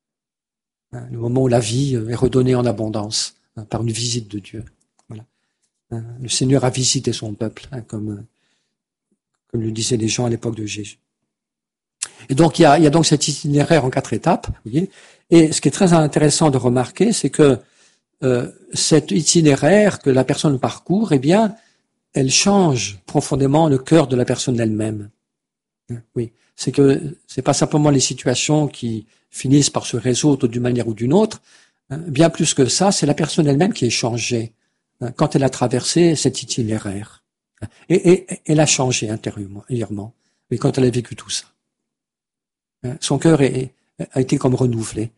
le moment où la vie est redonnée en abondance par une visite de Dieu. Voilà. Le Seigneur a visité son peuple, comme, comme le disaient les gens à l'époque de Jésus. Et donc il y a, il y a donc cet itinéraire en quatre étapes, vous voyez. Et ce qui est très intéressant de remarquer, c'est que euh, cet itinéraire que la personne parcourt, eh bien, elle change profondément le cœur de la personne elle-même. Oui, c'est que c'est pas simplement les situations qui finissent par se résoudre d'une manière ou d'une autre. Bien plus que ça, c'est la personne elle-même qui est changée quand elle a traversé cet itinéraire. Et, et elle a changé intérieurement, mais quand elle a vécu tout ça. Son cœur est, a été comme renouvelé.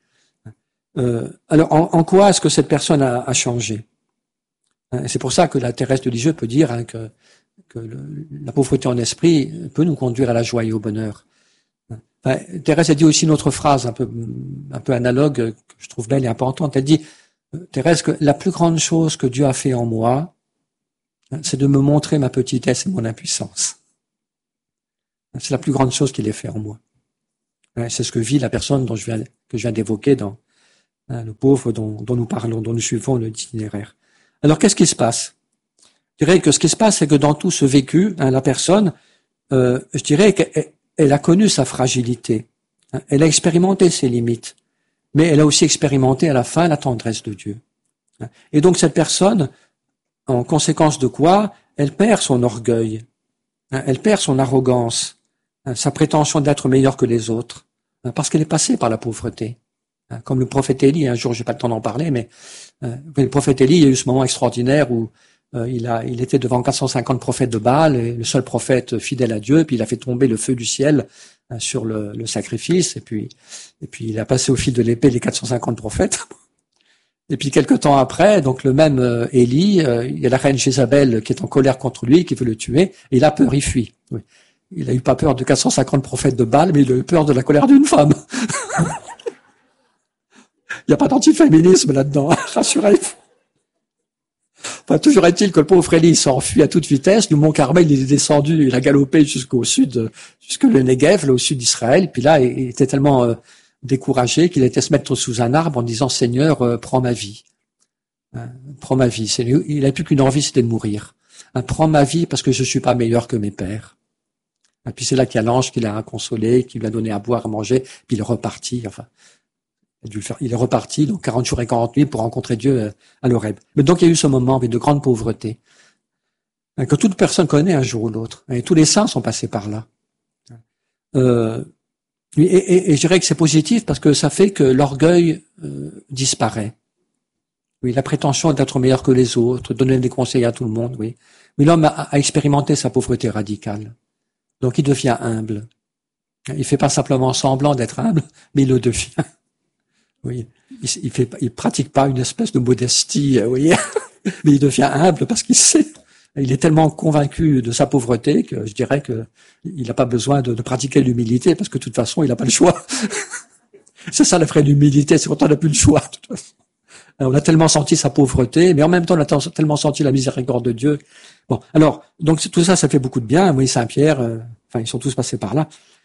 Alors, en, en quoi est-ce que cette personne a, a changé? C'est pour ça que la Thérèse de Lisieux peut dire hein, que, que le, la pauvreté en esprit peut nous conduire à la joie et au bonheur. Enfin, Thérèse a dit aussi une autre phrase un peu, un peu analogue que je trouve belle et importante. Elle dit, Thérèse, que la plus grande chose que Dieu a fait en moi, c'est de me montrer ma petitesse et mon impuissance. C'est la plus grande chose qu'il ait fait en moi. C'est ce que vit la personne dont je viens, que je viens d'évoquer dans hein, le pauvre dont, dont nous parlons, dont nous suivons l'itinéraire. Alors, qu'est-ce qui se passe? Je dirais que ce qui se passe, c'est que dans tout ce vécu, hein, la personne, euh, je dirais qu'elle elle a connu sa fragilité. Hein, elle a expérimenté ses limites. Mais elle a aussi expérimenté à la fin la tendresse de Dieu. Hein, et donc, cette personne, en conséquence de quoi, elle perd son orgueil. Hein, elle perd son arrogance. Hein, sa prétention d'être meilleure que les autres. Hein, parce qu'elle est passée par la pauvreté. Hein, comme le prophète Élie, un jour, j'ai pas le temps d'en parler, mais euh, le prophète Élie, il y a eu ce moment extraordinaire où Euh, il, a, il était devant quatre cent cinquante prophètes de Baal, et le seul prophète fidèle à Dieu, puis il a fait tomber le feu du ciel euh, sur le, le sacrifice, et puis, et puis il a passé au fil de l'épée les quatre cent cinquante prophètes. Et puis quelque temps après, donc le même euh, Élie, euh, il y a la reine Jézabel qui est en colère contre lui, qui veut le tuer, et il a peur, il fuit. Oui. Il a eu pas peur de quatre cent cinquante prophètes de Baal, mais il a eu peur de la colère d'une femme. Il n'y a pas d'antiféminisme là-dedans, rassurez-vous. Enfin, toujours est-il que le pauvre Élie s'enfuit à toute vitesse. Du mont Carmel, il est descendu, il a galopé jusqu'au sud, jusque le Negev, là, au sud d'Israël. Puis là, il était tellement euh, découragé qu'il était se mettre sous un arbre en disant « Seigneur, euh, prends ma vie. Hein, prends ma vie. » Il n'a plus qu'une envie, c'était de mourir. Hein, prends ma vie parce que je suis pas meilleur que mes pères. Et puis c'est là qu'il y a l'ange qui l'a consolé, qui lui a donné à boire, à manger, puis il est reparti. Enfin, il, a dû le faire. Il est reparti, donc quarante jours et quarante nuits pour rencontrer Dieu à l'Horeb. Mais donc il y a eu ce moment de grande pauvreté, que toute personne connaît un jour ou l'autre. Et tous les saints sont passés par là. Euh, et, et, et je dirais que c'est positif parce que ça fait que l'orgueil euh, disparaît. Oui, la prétention d'être meilleur que les autres, donner des conseils à tout le monde, oui. Mais l'homme a, a expérimenté sa pauvreté radicale. Donc il devient humble. Il fait pas simplement semblant d'être humble, mais il le devient. Oui, il, il fait, il pratique pas une espèce de modestie, vous voyez, mais il devient humble parce qu'il sait. Il est tellement convaincu de sa pauvreté que je dirais que il n'a pas besoin de, de pratiquer l'humilité parce que de toute façon il n'a pas le choix. C'est ça la vraie humilité, c'est quand on n'a plus le choix. De toute façon. On a tellement senti sa pauvreté, mais en même temps on a tellement senti la miséricorde de Dieu. Bon, alors donc tout ça, ça fait beaucoup de bien. Oui, Saint-Pierre, euh, enfin ils sont tous passés par là.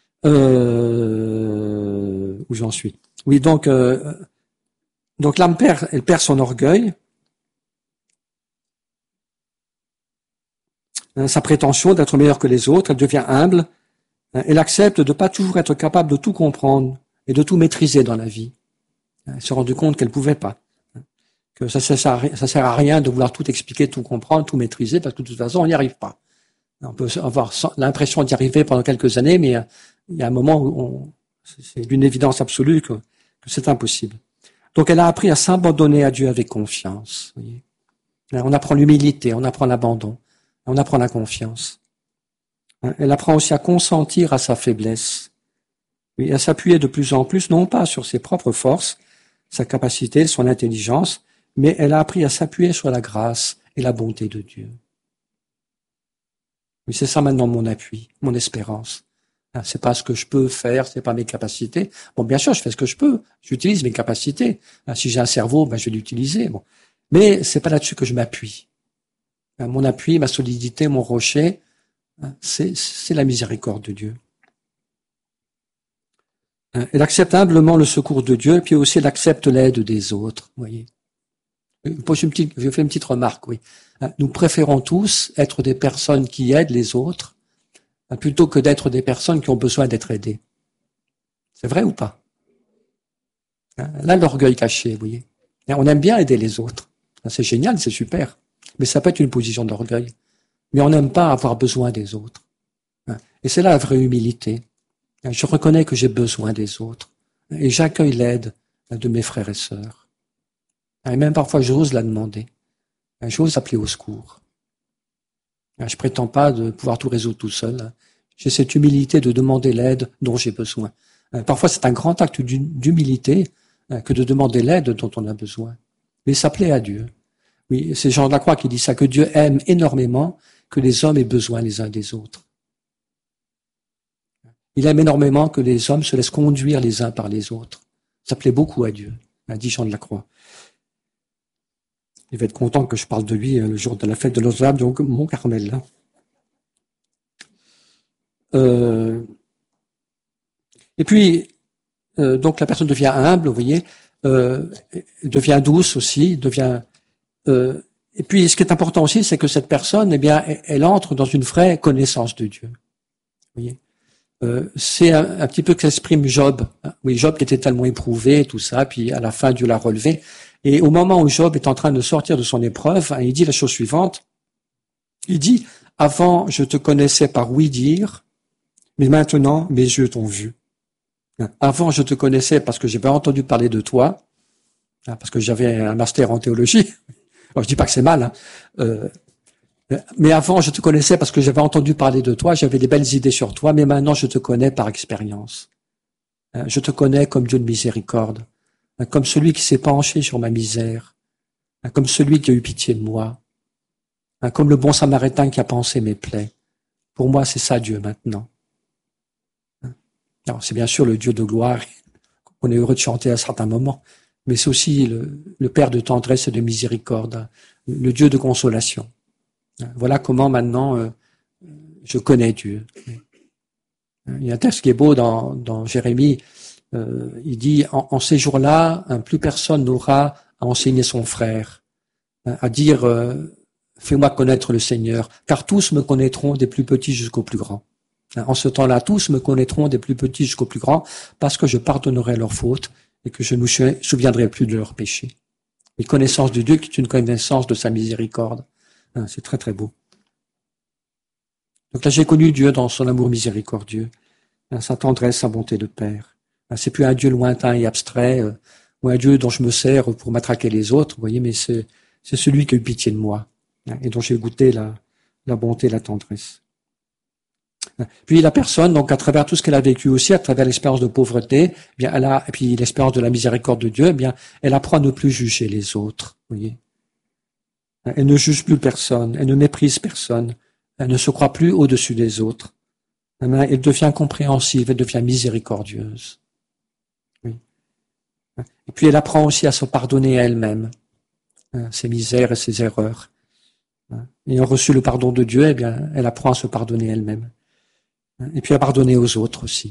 Euh, où j'en suis. Oui, donc euh, donc l'âme perd, elle perd son orgueil, hein, sa prétention d'être meilleure que les autres. Elle devient humble. Hein, elle accepte de pas toujours être capable de tout comprendre et de tout maîtriser dans la vie. Elle s'est rendue compte qu'elle pouvait pas. Hein, que ça, ça, ça sert à rien de vouloir tout expliquer, tout comprendre, tout maîtriser, parce que de toute façon on n'y arrive pas. On peut avoir l'impression d'y arriver pendant quelques années, mais il y a un moment où on, c'est d'une évidence absolue que, que c'est impossible. Donc elle a appris à s'abandonner à Dieu avec confiance. Vous voyez. On apprend l'humilité, on apprend l'abandon, on apprend la confiance. Elle apprend aussi à consentir à sa faiblesse, et à s'appuyer de plus en plus, non pas sur ses propres forces, sa capacité, son intelligence, mais elle a appris à s'appuyer sur la grâce et la bonté de Dieu. Oui, c'est ça maintenant mon appui, mon espérance. C'est pas ce que je peux faire, c'est pas mes capacités. Bon, bien sûr, je fais ce que je peux. J'utilise mes capacités. Si j'ai un cerveau, ben, je vais l'utiliser. Bon. Mais c'est pas là-dessus que je m'appuie. Mon appui, ma solidité, mon rocher, c'est, c'est la miséricorde de Dieu. Elle accepte humblement le secours de Dieu, puis aussi elle accepte l'aide des autres. Vous voyez. Je fais une petite remarque, oui. Nous préférons tous être des personnes qui aident les autres plutôt que d'être des personnes qui ont besoin d'être aidées. C'est vrai ou pas? Là, l'orgueil caché, vous voyez. On aime bien aider les autres. C'est génial, c'est super. Mais ça peut être une position d'orgueil. Mais on n'aime pas avoir besoin des autres. Et c'est là la vraie humilité. Je reconnais que j'ai besoin des autres. Et j'accueille l'aide de mes frères et sœurs. Et même parfois, j'ose la demander. J'ose appeler au secours. Je prétends pas de pouvoir tout résoudre tout seul. J'ai cette humilité de demander l'aide dont j'ai besoin. Parfois, c'est un grand acte d'humilité que de demander l'aide dont on a besoin. Mais s'appeler à Dieu. Oui, c'est Jean de la Croix qui dit ça, que Dieu aime énormément que les hommes aient besoin les uns des autres. Il aime énormément que les hommes se laissent conduire les uns par les autres. Ça plaît beaucoup à Dieu, a dit Jean de la Croix. Il va être content que je parle de lui le jour de la fête de Notre-Dame, donc Mont Carmel. Là. Euh, et puis, euh, donc la personne devient humble, vous voyez, euh, devient douce aussi, devient. Euh, et puis, ce qui est important aussi, c'est que cette personne, eh bien, elle, elle entre dans une vraie connaissance de Dieu. Vous voyez. Euh, c'est un, un petit peu que s'exprime Job. Oui, Job qui était tellement éprouvé, tout ça, puis à la fin Dieu l'a relevé. Et au moment où Job est en train de sortir de son épreuve, hein, il dit la chose suivante. Il dit, avant je te connaissais par oui dire, mais maintenant mes yeux t'ont vu. Avant je te connaissais parce que j'avais entendu parler de toi, hein, parce que j'avais un master en théologie. Alors, je dis pas que c'est mal, hein. euh, mais avant je te connaissais parce que j'avais entendu parler de toi, j'avais des belles idées sur toi, mais maintenant je te connais par expérience. Je te connais comme Dieu de miséricorde, comme celui qui s'est penché sur ma misère, comme celui qui a eu pitié de moi, comme le bon samaritain qui a pansé mes plaies. Pour moi, c'est ça Dieu maintenant. Alors, c'est bien sûr le Dieu de gloire qu'on est heureux de chanter à certains moments, mais c'est aussi le, le Père de tendresse et de miséricorde, le Dieu de consolation. Voilà comment maintenant euh, je connais Dieu. Il y a un texte qui est beau dans, dans Jérémie. Euh, il dit, en, en ces jours-là, hein, plus personne n'aura à enseigner son frère, hein, à dire, euh, fais-moi connaître le Seigneur, car tous me connaîtront des plus petits jusqu'aux plus grands. Hein, en ce temps-là, tous me connaîtront des plus petits jusqu'aux plus grands, parce que je pardonnerai leurs fautes et que je ne me souviendrai plus de leurs péchés. Une connaissance de Dieu qui est une connaissance de sa miséricorde. Hein, c'est très très beau. Donc là, j'ai connu Dieu dans son amour miséricordieux, hein, sa tendresse, sa bonté de Père. Hein, c'est plus un Dieu lointain et abstrait, euh, ou un Dieu dont je me sers pour matraquer les autres, vous voyez, mais c'est, c'est celui qui a eu pitié de moi, hein, et dont j'ai goûté la, la bonté, la tendresse. Hein. Puis la personne, donc à travers tout ce qu'elle a vécu aussi, à travers l'expérience de pauvreté, eh bien elle a, et puis l'expérience de la miséricorde de Dieu, eh bien elle apprend à ne plus juger les autres, vous voyez. Hein, elle ne juge plus personne, elle ne méprise personne. Elle ne se croit plus au-dessus des autres. Elle devient compréhensive, elle devient miséricordieuse. Oui. Et puis elle apprend aussi à se pardonner à elle-même, ses misères et ses erreurs. Ayant reçu le pardon de Dieu, eh bien, elle apprend à se pardonner elle-même. Et puis à pardonner aux autres aussi.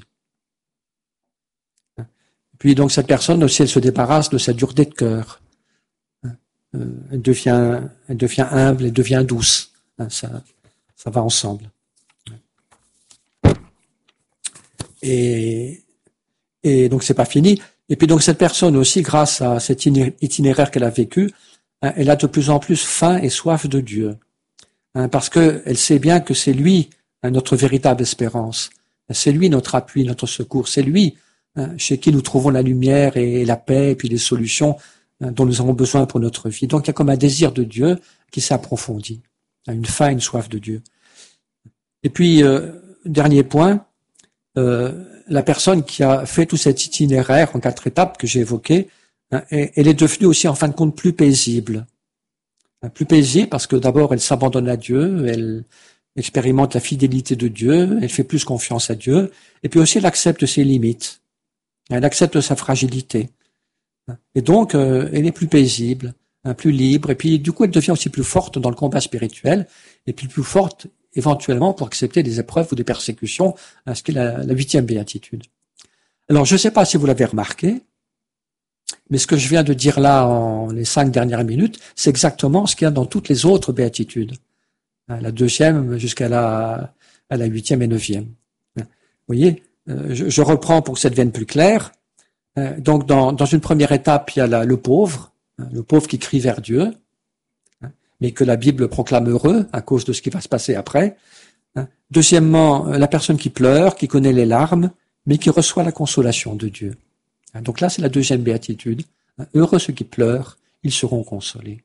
Et puis donc cette personne aussi, elle se débarrasse de sa dureté de cœur. Elle devient, elle devient humble, elle devient douce. Ça, Ça va ensemble. Et, et donc c'est pas fini. Et puis donc cette personne aussi, grâce à cet itinéraire qu'elle a vécu, hein, elle a de plus en plus faim et soif de Dieu, hein, parce que elle sait bien que c'est lui, hein, notre véritable espérance. C'est lui notre appui, notre secours. C'est lui, hein, chez qui nous trouvons la lumière et la paix et puis les solutions, hein, dont nous avons besoin pour notre vie. Donc il y a comme un désir de Dieu qui s'approfondit, hein, une faim, une soif de Dieu. Et puis, euh, dernier point, euh, la personne qui a fait tout cet itinéraire en quatre étapes que j'ai évoqué, hein, elle est devenue aussi en fin de compte plus paisible. Hein, plus paisible parce que d'abord elle s'abandonne à Dieu, elle expérimente la fidélité de Dieu, elle fait plus confiance à Dieu, et puis aussi elle accepte ses limites, elle accepte sa fragilité. Et donc, euh, elle est plus paisible, hein, plus libre, et puis du coup elle devient aussi plus forte dans le combat spirituel, et puis plus forte éventuellement pour accepter des épreuves ou des persécutions, ce qui est la, la huitième béatitude. Alors, je ne sais pas si vous l'avez remarqué, mais ce que je viens de dire là en les cinq dernières minutes, c'est exactement ce qu'il y a dans toutes les autres béatitudes. La deuxième jusqu'à la, à la huitième et neuvième. Vous voyez, je, je reprends pour que ça devienne plus clair. Donc, dans, dans une première étape, il y a la, le pauvre, le pauvre qui crie vers Dieu, mais que la Bible proclame heureux à cause de ce qui va se passer après. Deuxièmement, la personne qui pleure, qui connaît les larmes, mais qui reçoit la consolation de Dieu. Donc là, c'est la deuxième béatitude. Heureux ceux qui pleurent, ils seront consolés.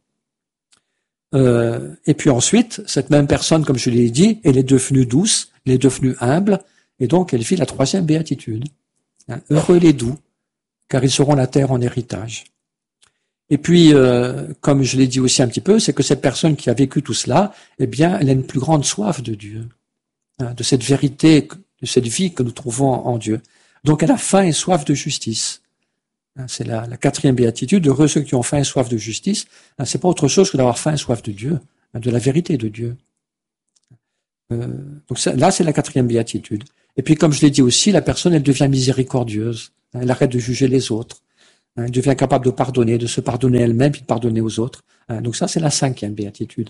Euh, et puis ensuite, cette même personne, comme je l'ai dit, elle est devenue douce, elle est devenue humble, et donc elle vit la troisième béatitude. Heureux les doux, car ils auront la terre en héritage. Et puis, euh, comme je l'ai dit aussi un petit peu, c'est que cette personne qui a vécu tout cela, eh bien, elle a une plus grande soif de Dieu, hein, de cette vérité de cette vie que nous trouvons en, en Dieu. Donc elle a faim et soif de justice. C'est la, la quatrième béatitude. Heureux ceux qui ont faim et soif de justice. C'est pas autre chose que d'avoir faim et soif de Dieu, de la vérité de Dieu. Euh, donc ça, là, c'est la quatrième béatitude. Et puis, comme je l'ai dit aussi, la personne, elle devient miséricordieuse. Elle arrête de juger les autres. Elle devient capable de pardonner, de se pardonner elle-même, puis de pardonner aux autres. Donc ça, c'est la cinquième béatitude.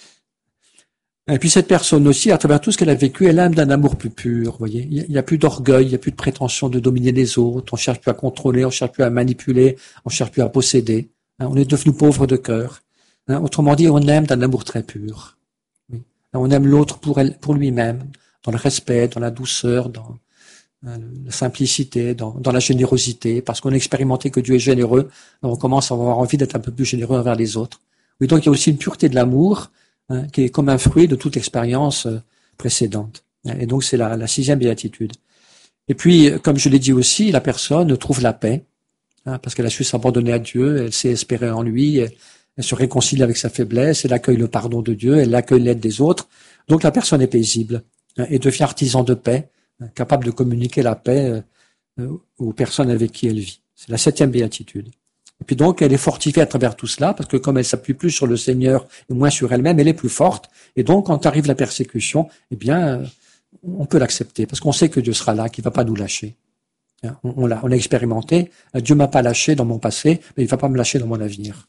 Et puis cette personne aussi, à travers tout ce qu'elle a vécu, elle aime d'un amour plus pur. Vous voyez, il n'y a, a plus d'orgueil, il n'y a plus de prétention de dominer les autres. On cherche plus à contrôler, on cherche plus à manipuler, on cherche plus à posséder. On est devenu pauvre de cœur. Autrement dit, on aime d'un amour très pur. On aime l'autre pour elle, pour lui-même, dans le respect, dans la douceur, dans la simplicité, dans, dans la générosité, parce qu'on a expérimenté que Dieu est généreux, on commence à avoir envie d'être un peu plus généreux envers les autres. Oui, donc il y a aussi une pureté de l'amour, hein, qui est comme un fruit de toute expérience euh, précédente. Et donc c'est la, la sixième béatitude. Et puis, comme je l'ai dit aussi, la personne trouve la paix, hein, parce qu'elle a su s'abandonner à Dieu, elle sait espérer en lui, elle, elle se réconcilie avec sa faiblesse, elle accueille le pardon de Dieu, elle accueille l'aide des autres. Donc la personne est paisible, hein, et devient artisan de paix, capable de communiquer la paix aux personnes avec qui elle vit. C'est la septième béatitude. Et puis donc, elle est fortifiée à travers tout cela, parce que comme elle s'appuie plus sur le Seigneur et moins sur elle-même, elle est plus forte. Et donc, quand arrive la persécution, eh bien, on peut l'accepter, parce qu'on sait que Dieu sera là, qu'il va pas nous lâcher. On, on l'a, on l'a expérimenté. Dieu m'a pas lâché dans mon passé, mais il va pas me lâcher dans mon avenir.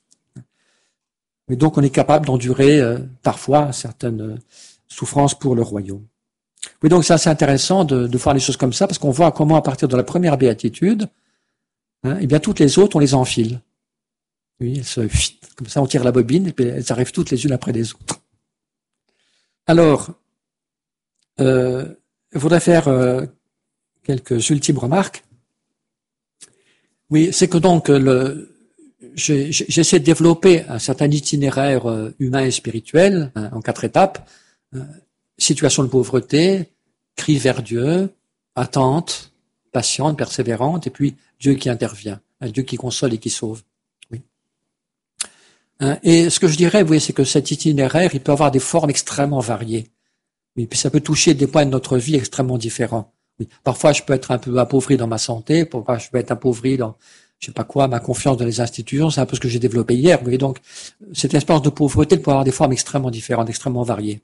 Et donc, on est capable d'endurer euh, parfois certaines souffrances pour le royaume. Oui, donc c'est assez intéressant de, de voir les choses comme ça, parce qu'on voit comment à partir de la première béatitude, hein, eh bien toutes les autres, on les enfile. Oui, elles se, comme ça on tire la bobine, et puis elles arrivent toutes les unes après les autres. Alors, euh, je voudrais faire euh, quelques ultimes remarques. Oui, c'est que donc le, j'ai, j'essaie de développer un certain itinéraire humain et spirituel, hein, en quatre étapes. Hein, situation de pauvreté, cri vers Dieu, attente, patiente, persévérante, et puis Dieu qui intervient, Dieu qui console et qui sauve. Oui. Et ce que je dirais, vous voyez, c'est que cet itinéraire, il peut avoir des formes extrêmement variées. Oui, puis ça peut toucher des points de notre vie extrêmement différents. Oui. Parfois, je peux être un peu appauvri dans ma santé, parfois je peux être appauvri dans, je sais pas quoi, ma confiance dans les institutions, c'est un peu ce que j'ai développé hier. Vous voyez, donc, cette expérience de pauvreté peut avoir des formes extrêmement différentes, extrêmement variées.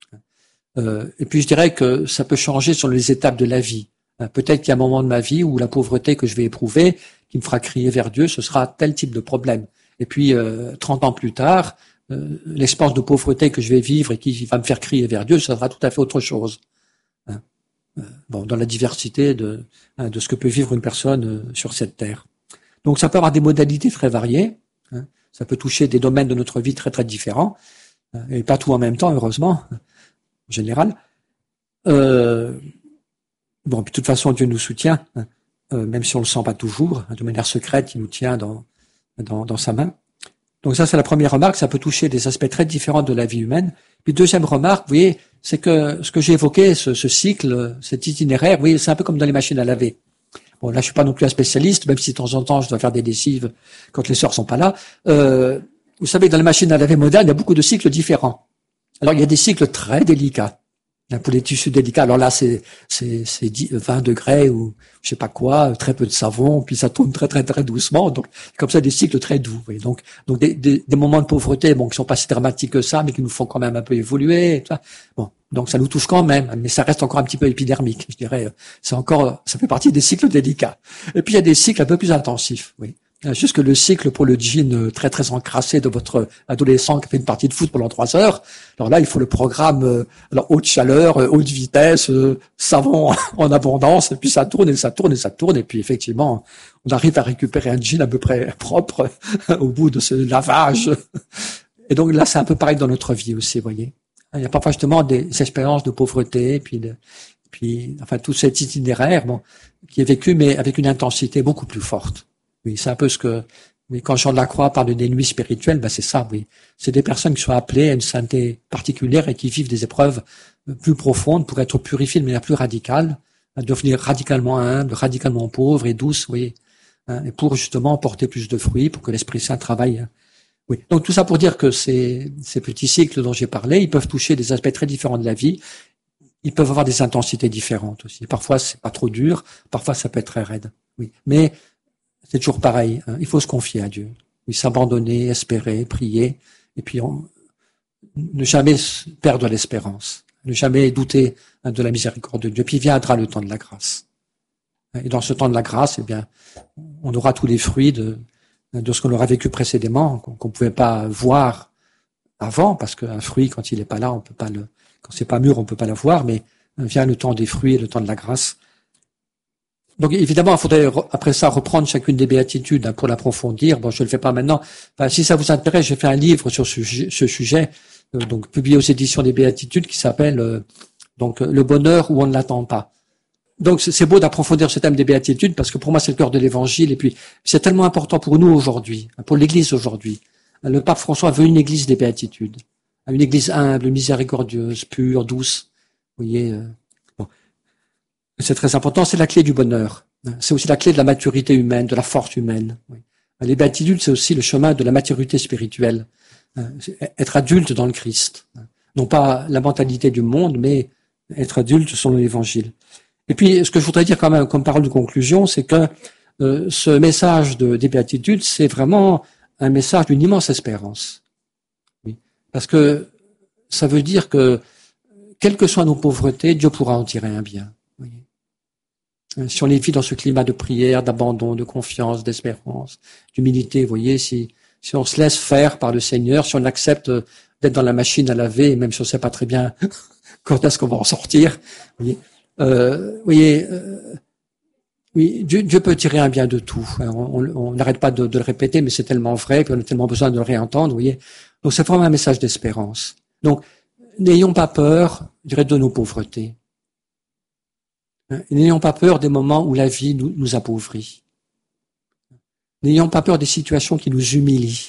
Euh, et puis je dirais que ça peut changer sur les étapes de la vie. Euh, peut-être qu'il y a un moment de ma vie où la pauvreté que je vais éprouver, qui me fera crier vers Dieu, ce sera tel type de problème. Et puis euh, trente ans plus tard, euh, l'expérience de pauvreté que je vais vivre et qui va me faire crier vers Dieu, ça sera tout à fait autre chose. Hein. Euh, bon, dans la diversité de, hein, de ce que peut vivre une personne euh, sur cette terre. Donc ça peut avoir des modalités très variées. Hein. Ça peut toucher des domaines de notre vie très très différents, hein, et pas tout en même temps, heureusement. En général. Euh, bon, puis de toute façon, Dieu nous soutient, hein, euh, même si on le sent pas toujours, hein, de manière secrète, il nous tient dans, dans, dans sa main. Donc ça, c'est la première remarque, ça peut toucher des aspects très différents de la vie humaine. Puis deuxième remarque, vous voyez, c'est que ce que j'ai évoqué, ce, ce cycle, cet itinéraire, vous voyez, c'est un peu comme dans les machines à laver. Bon, là, je suis pas non plus un spécialiste, même si de temps en temps, je dois faire des lessives quand les sœurs sont pas là. Euh, vous savez, dans les machines à laver modernes, il y a beaucoup de cycles différents. Alors, il y a des cycles très délicats. Pour les tissus délicats, alors là, c'est, c'est, c'est vingt degrés ou je sais pas quoi, très peu de savon, puis ça tourne très, très, très doucement. Donc, comme ça, des cycles très doux. Vous voyez. Donc, donc des, des, des moments de pauvreté, bon, qui sont pas si dramatiques que ça, mais qui nous font quand même un peu évoluer. Tout ça. Bon, donc ça nous touche quand même, mais ça reste encore un petit peu épidermique, je dirais. C'est encore, ça fait partie des cycles délicats. Et puis, il y a des cycles un peu plus intensifs, oui. Juste que le cycle pour le jean très très encrassé de votre adolescent qui fait une partie de foot pendant trois heures, alors là il faut le programme alors haute chaleur, haute vitesse, savon en abondance, et puis ça tourne et ça tourne et ça tourne, et puis effectivement on arrive à récupérer un jean à peu près propre au bout de ce lavage. Et donc là c'est un peu pareil dans notre vie aussi, vous voyez. Il y a parfois justement des expériences de pauvreté, puis de, puis enfin tout cet itinéraire bon qui est vécu mais avec une intensité beaucoup plus forte. Oui, c'est un peu ce que, mais quand Jean de la Croix parle des nuits spirituelles, ben c'est ça, oui. C'est des personnes qui sont appelées à une sainteté particulière et qui vivent des épreuves plus profondes pour être purifiées de manière plus radicale, à devenir radicalement humble, radicalement pauvre et douce, oui. Et pour justement porter plus de fruits, pour que l'Esprit Saint travaille. Oui. Donc tout ça pour dire que ces, ces petits cycles dont j'ai parlé, ils peuvent toucher des aspects très différents de la vie. ils peuvent avoir des intensités différentes aussi. Parfois, c'est pas trop dur, parfois, ça peut être très raide. Oui, mais c'est toujours pareil. Hein. Il faut se confier à Dieu. Oui, s'abandonner, espérer, prier, et puis on, ne jamais perdre l'espérance, ne jamais douter hein, de la miséricorde de Dieu. Puis viendra le temps de la grâce. Et dans ce temps de la grâce, eh bien, on aura tous les fruits de, de ce qu'on aura vécu précédemment, qu'on ne pouvait pas voir avant, parce qu'un fruit, quand il n'est pas là, on peut pas le, quand c'est pas mûr, on peut pas l'avoir, mais vient le temps des fruits et le temps de la grâce. Donc évidemment, il faudrait après ça reprendre chacune des béatitudes hein, pour l'approfondir. Bon, je ne le fais pas maintenant. Enfin, si ça vous intéresse, j'ai fait un livre sur ce, ce sujet, euh, donc publié aux éditions des Béatitudes, qui s'appelle euh, donc le bonheur où on ne l'attend pas. Donc c'est beau d'approfondir ce thème des béatitudes parce que pour moi c'est le cœur de l'Évangile et puis c'est tellement important pour nous aujourd'hui, pour l'Église aujourd'hui. Le pape François veut une Église des béatitudes, une Église humble, miséricordieuse, pure, douce. Vous voyez, euh, bon. C'est très important. C'est la clé du bonheur. C'est aussi la clé de la maturité humaine, de la force humaine. Oui. Les béatitudes c'est aussi le chemin de la maturité spirituelle, être adulte dans le Christ, non pas la mentalité du monde, mais être adulte selon l'Évangile. Et puis, ce que je voudrais dire quand même comme parole de conclusion, c'est que euh, ce message de, des béatitudes, c'est vraiment un message d'une immense espérance. Oui. Parce que ça veut dire que, quelles que soient nos pauvretés, Dieu pourra en tirer un bien. Oui. Si on les vit dans ce climat de prière, d'abandon, de confiance, d'espérance, d'humilité, vous voyez, si, si on se laisse faire par le Seigneur, si on accepte d'être dans la machine à laver, même si on ne sait pas très bien quand est-ce qu'on va en sortir, vous voyez, Euh, vous voyez, euh, oui, Dieu, Dieu peut tirer un bien de tout. On n'arrête pas de, de le répéter, mais c'est tellement vrai, puis on a tellement besoin de le réentendre, vous voyez. Donc c'est vraiment un message d'espérance. Donc, n'ayons pas peur, je dirais, de nos pauvretés. N'ayons pas peur des moments où la vie nous, nous appauvrit. N'ayons pas peur des situations qui nous humilient.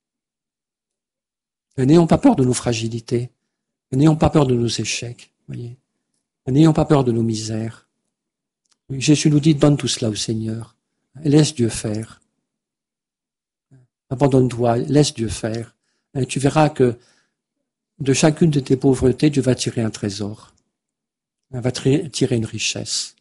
N'ayons pas peur de nos fragilités. N'ayons pas peur de nos échecs, vous voyez. N'ayons pas peur de nos misères. Jésus nous dit, donne tout cela au Seigneur. Laisse Dieu faire. Abandonne-toi, laisse Dieu faire. Et tu verras que de chacune de tes pauvretés, Dieu va tirer un trésor. Il va tirer une richesse.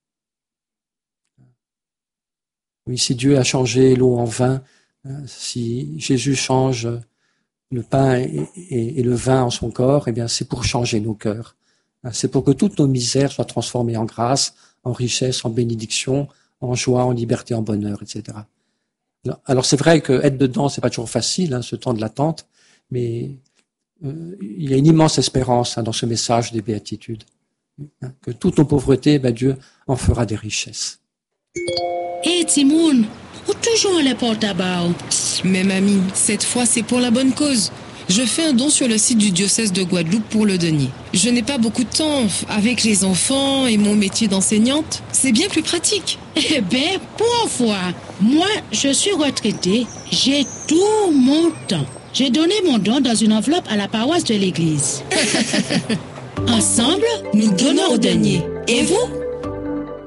Oui, si Dieu a changé l'eau en vin, si Jésus change le pain et, et, et le vin en son corps, eh bien, c'est pour changer nos cœurs. C'est pour que toutes nos misères soient transformées en grâce, en richesse, en bénédiction, en joie, en liberté, en bonheur, et cetera. Alors c'est vrai que être dedans, c'est pas toujours facile, hein, ce temps de l'attente, mais euh, il y a une immense espérance hein, dans ce message des béatitudes, hein, que toutes nos pauvretés, ben, Dieu en fera des richesses. Hé, Timoun, ou toujours les portes à bas? Mais mamie, cette fois c'est pour la bonne cause. Je fais un don sur le site du diocèse de Guadeloupe pour le denier. Je n'ai pas beaucoup de temps avec les enfants et mon métier d'enseignante. C'est bien plus pratique. Eh bien, pour une fois, moi, je suis retraitée. J'ai tout mon temps. J'ai donné mon don dans une enveloppe à la paroisse de l'église. Ensemble, nous donnons au denier. Et vous?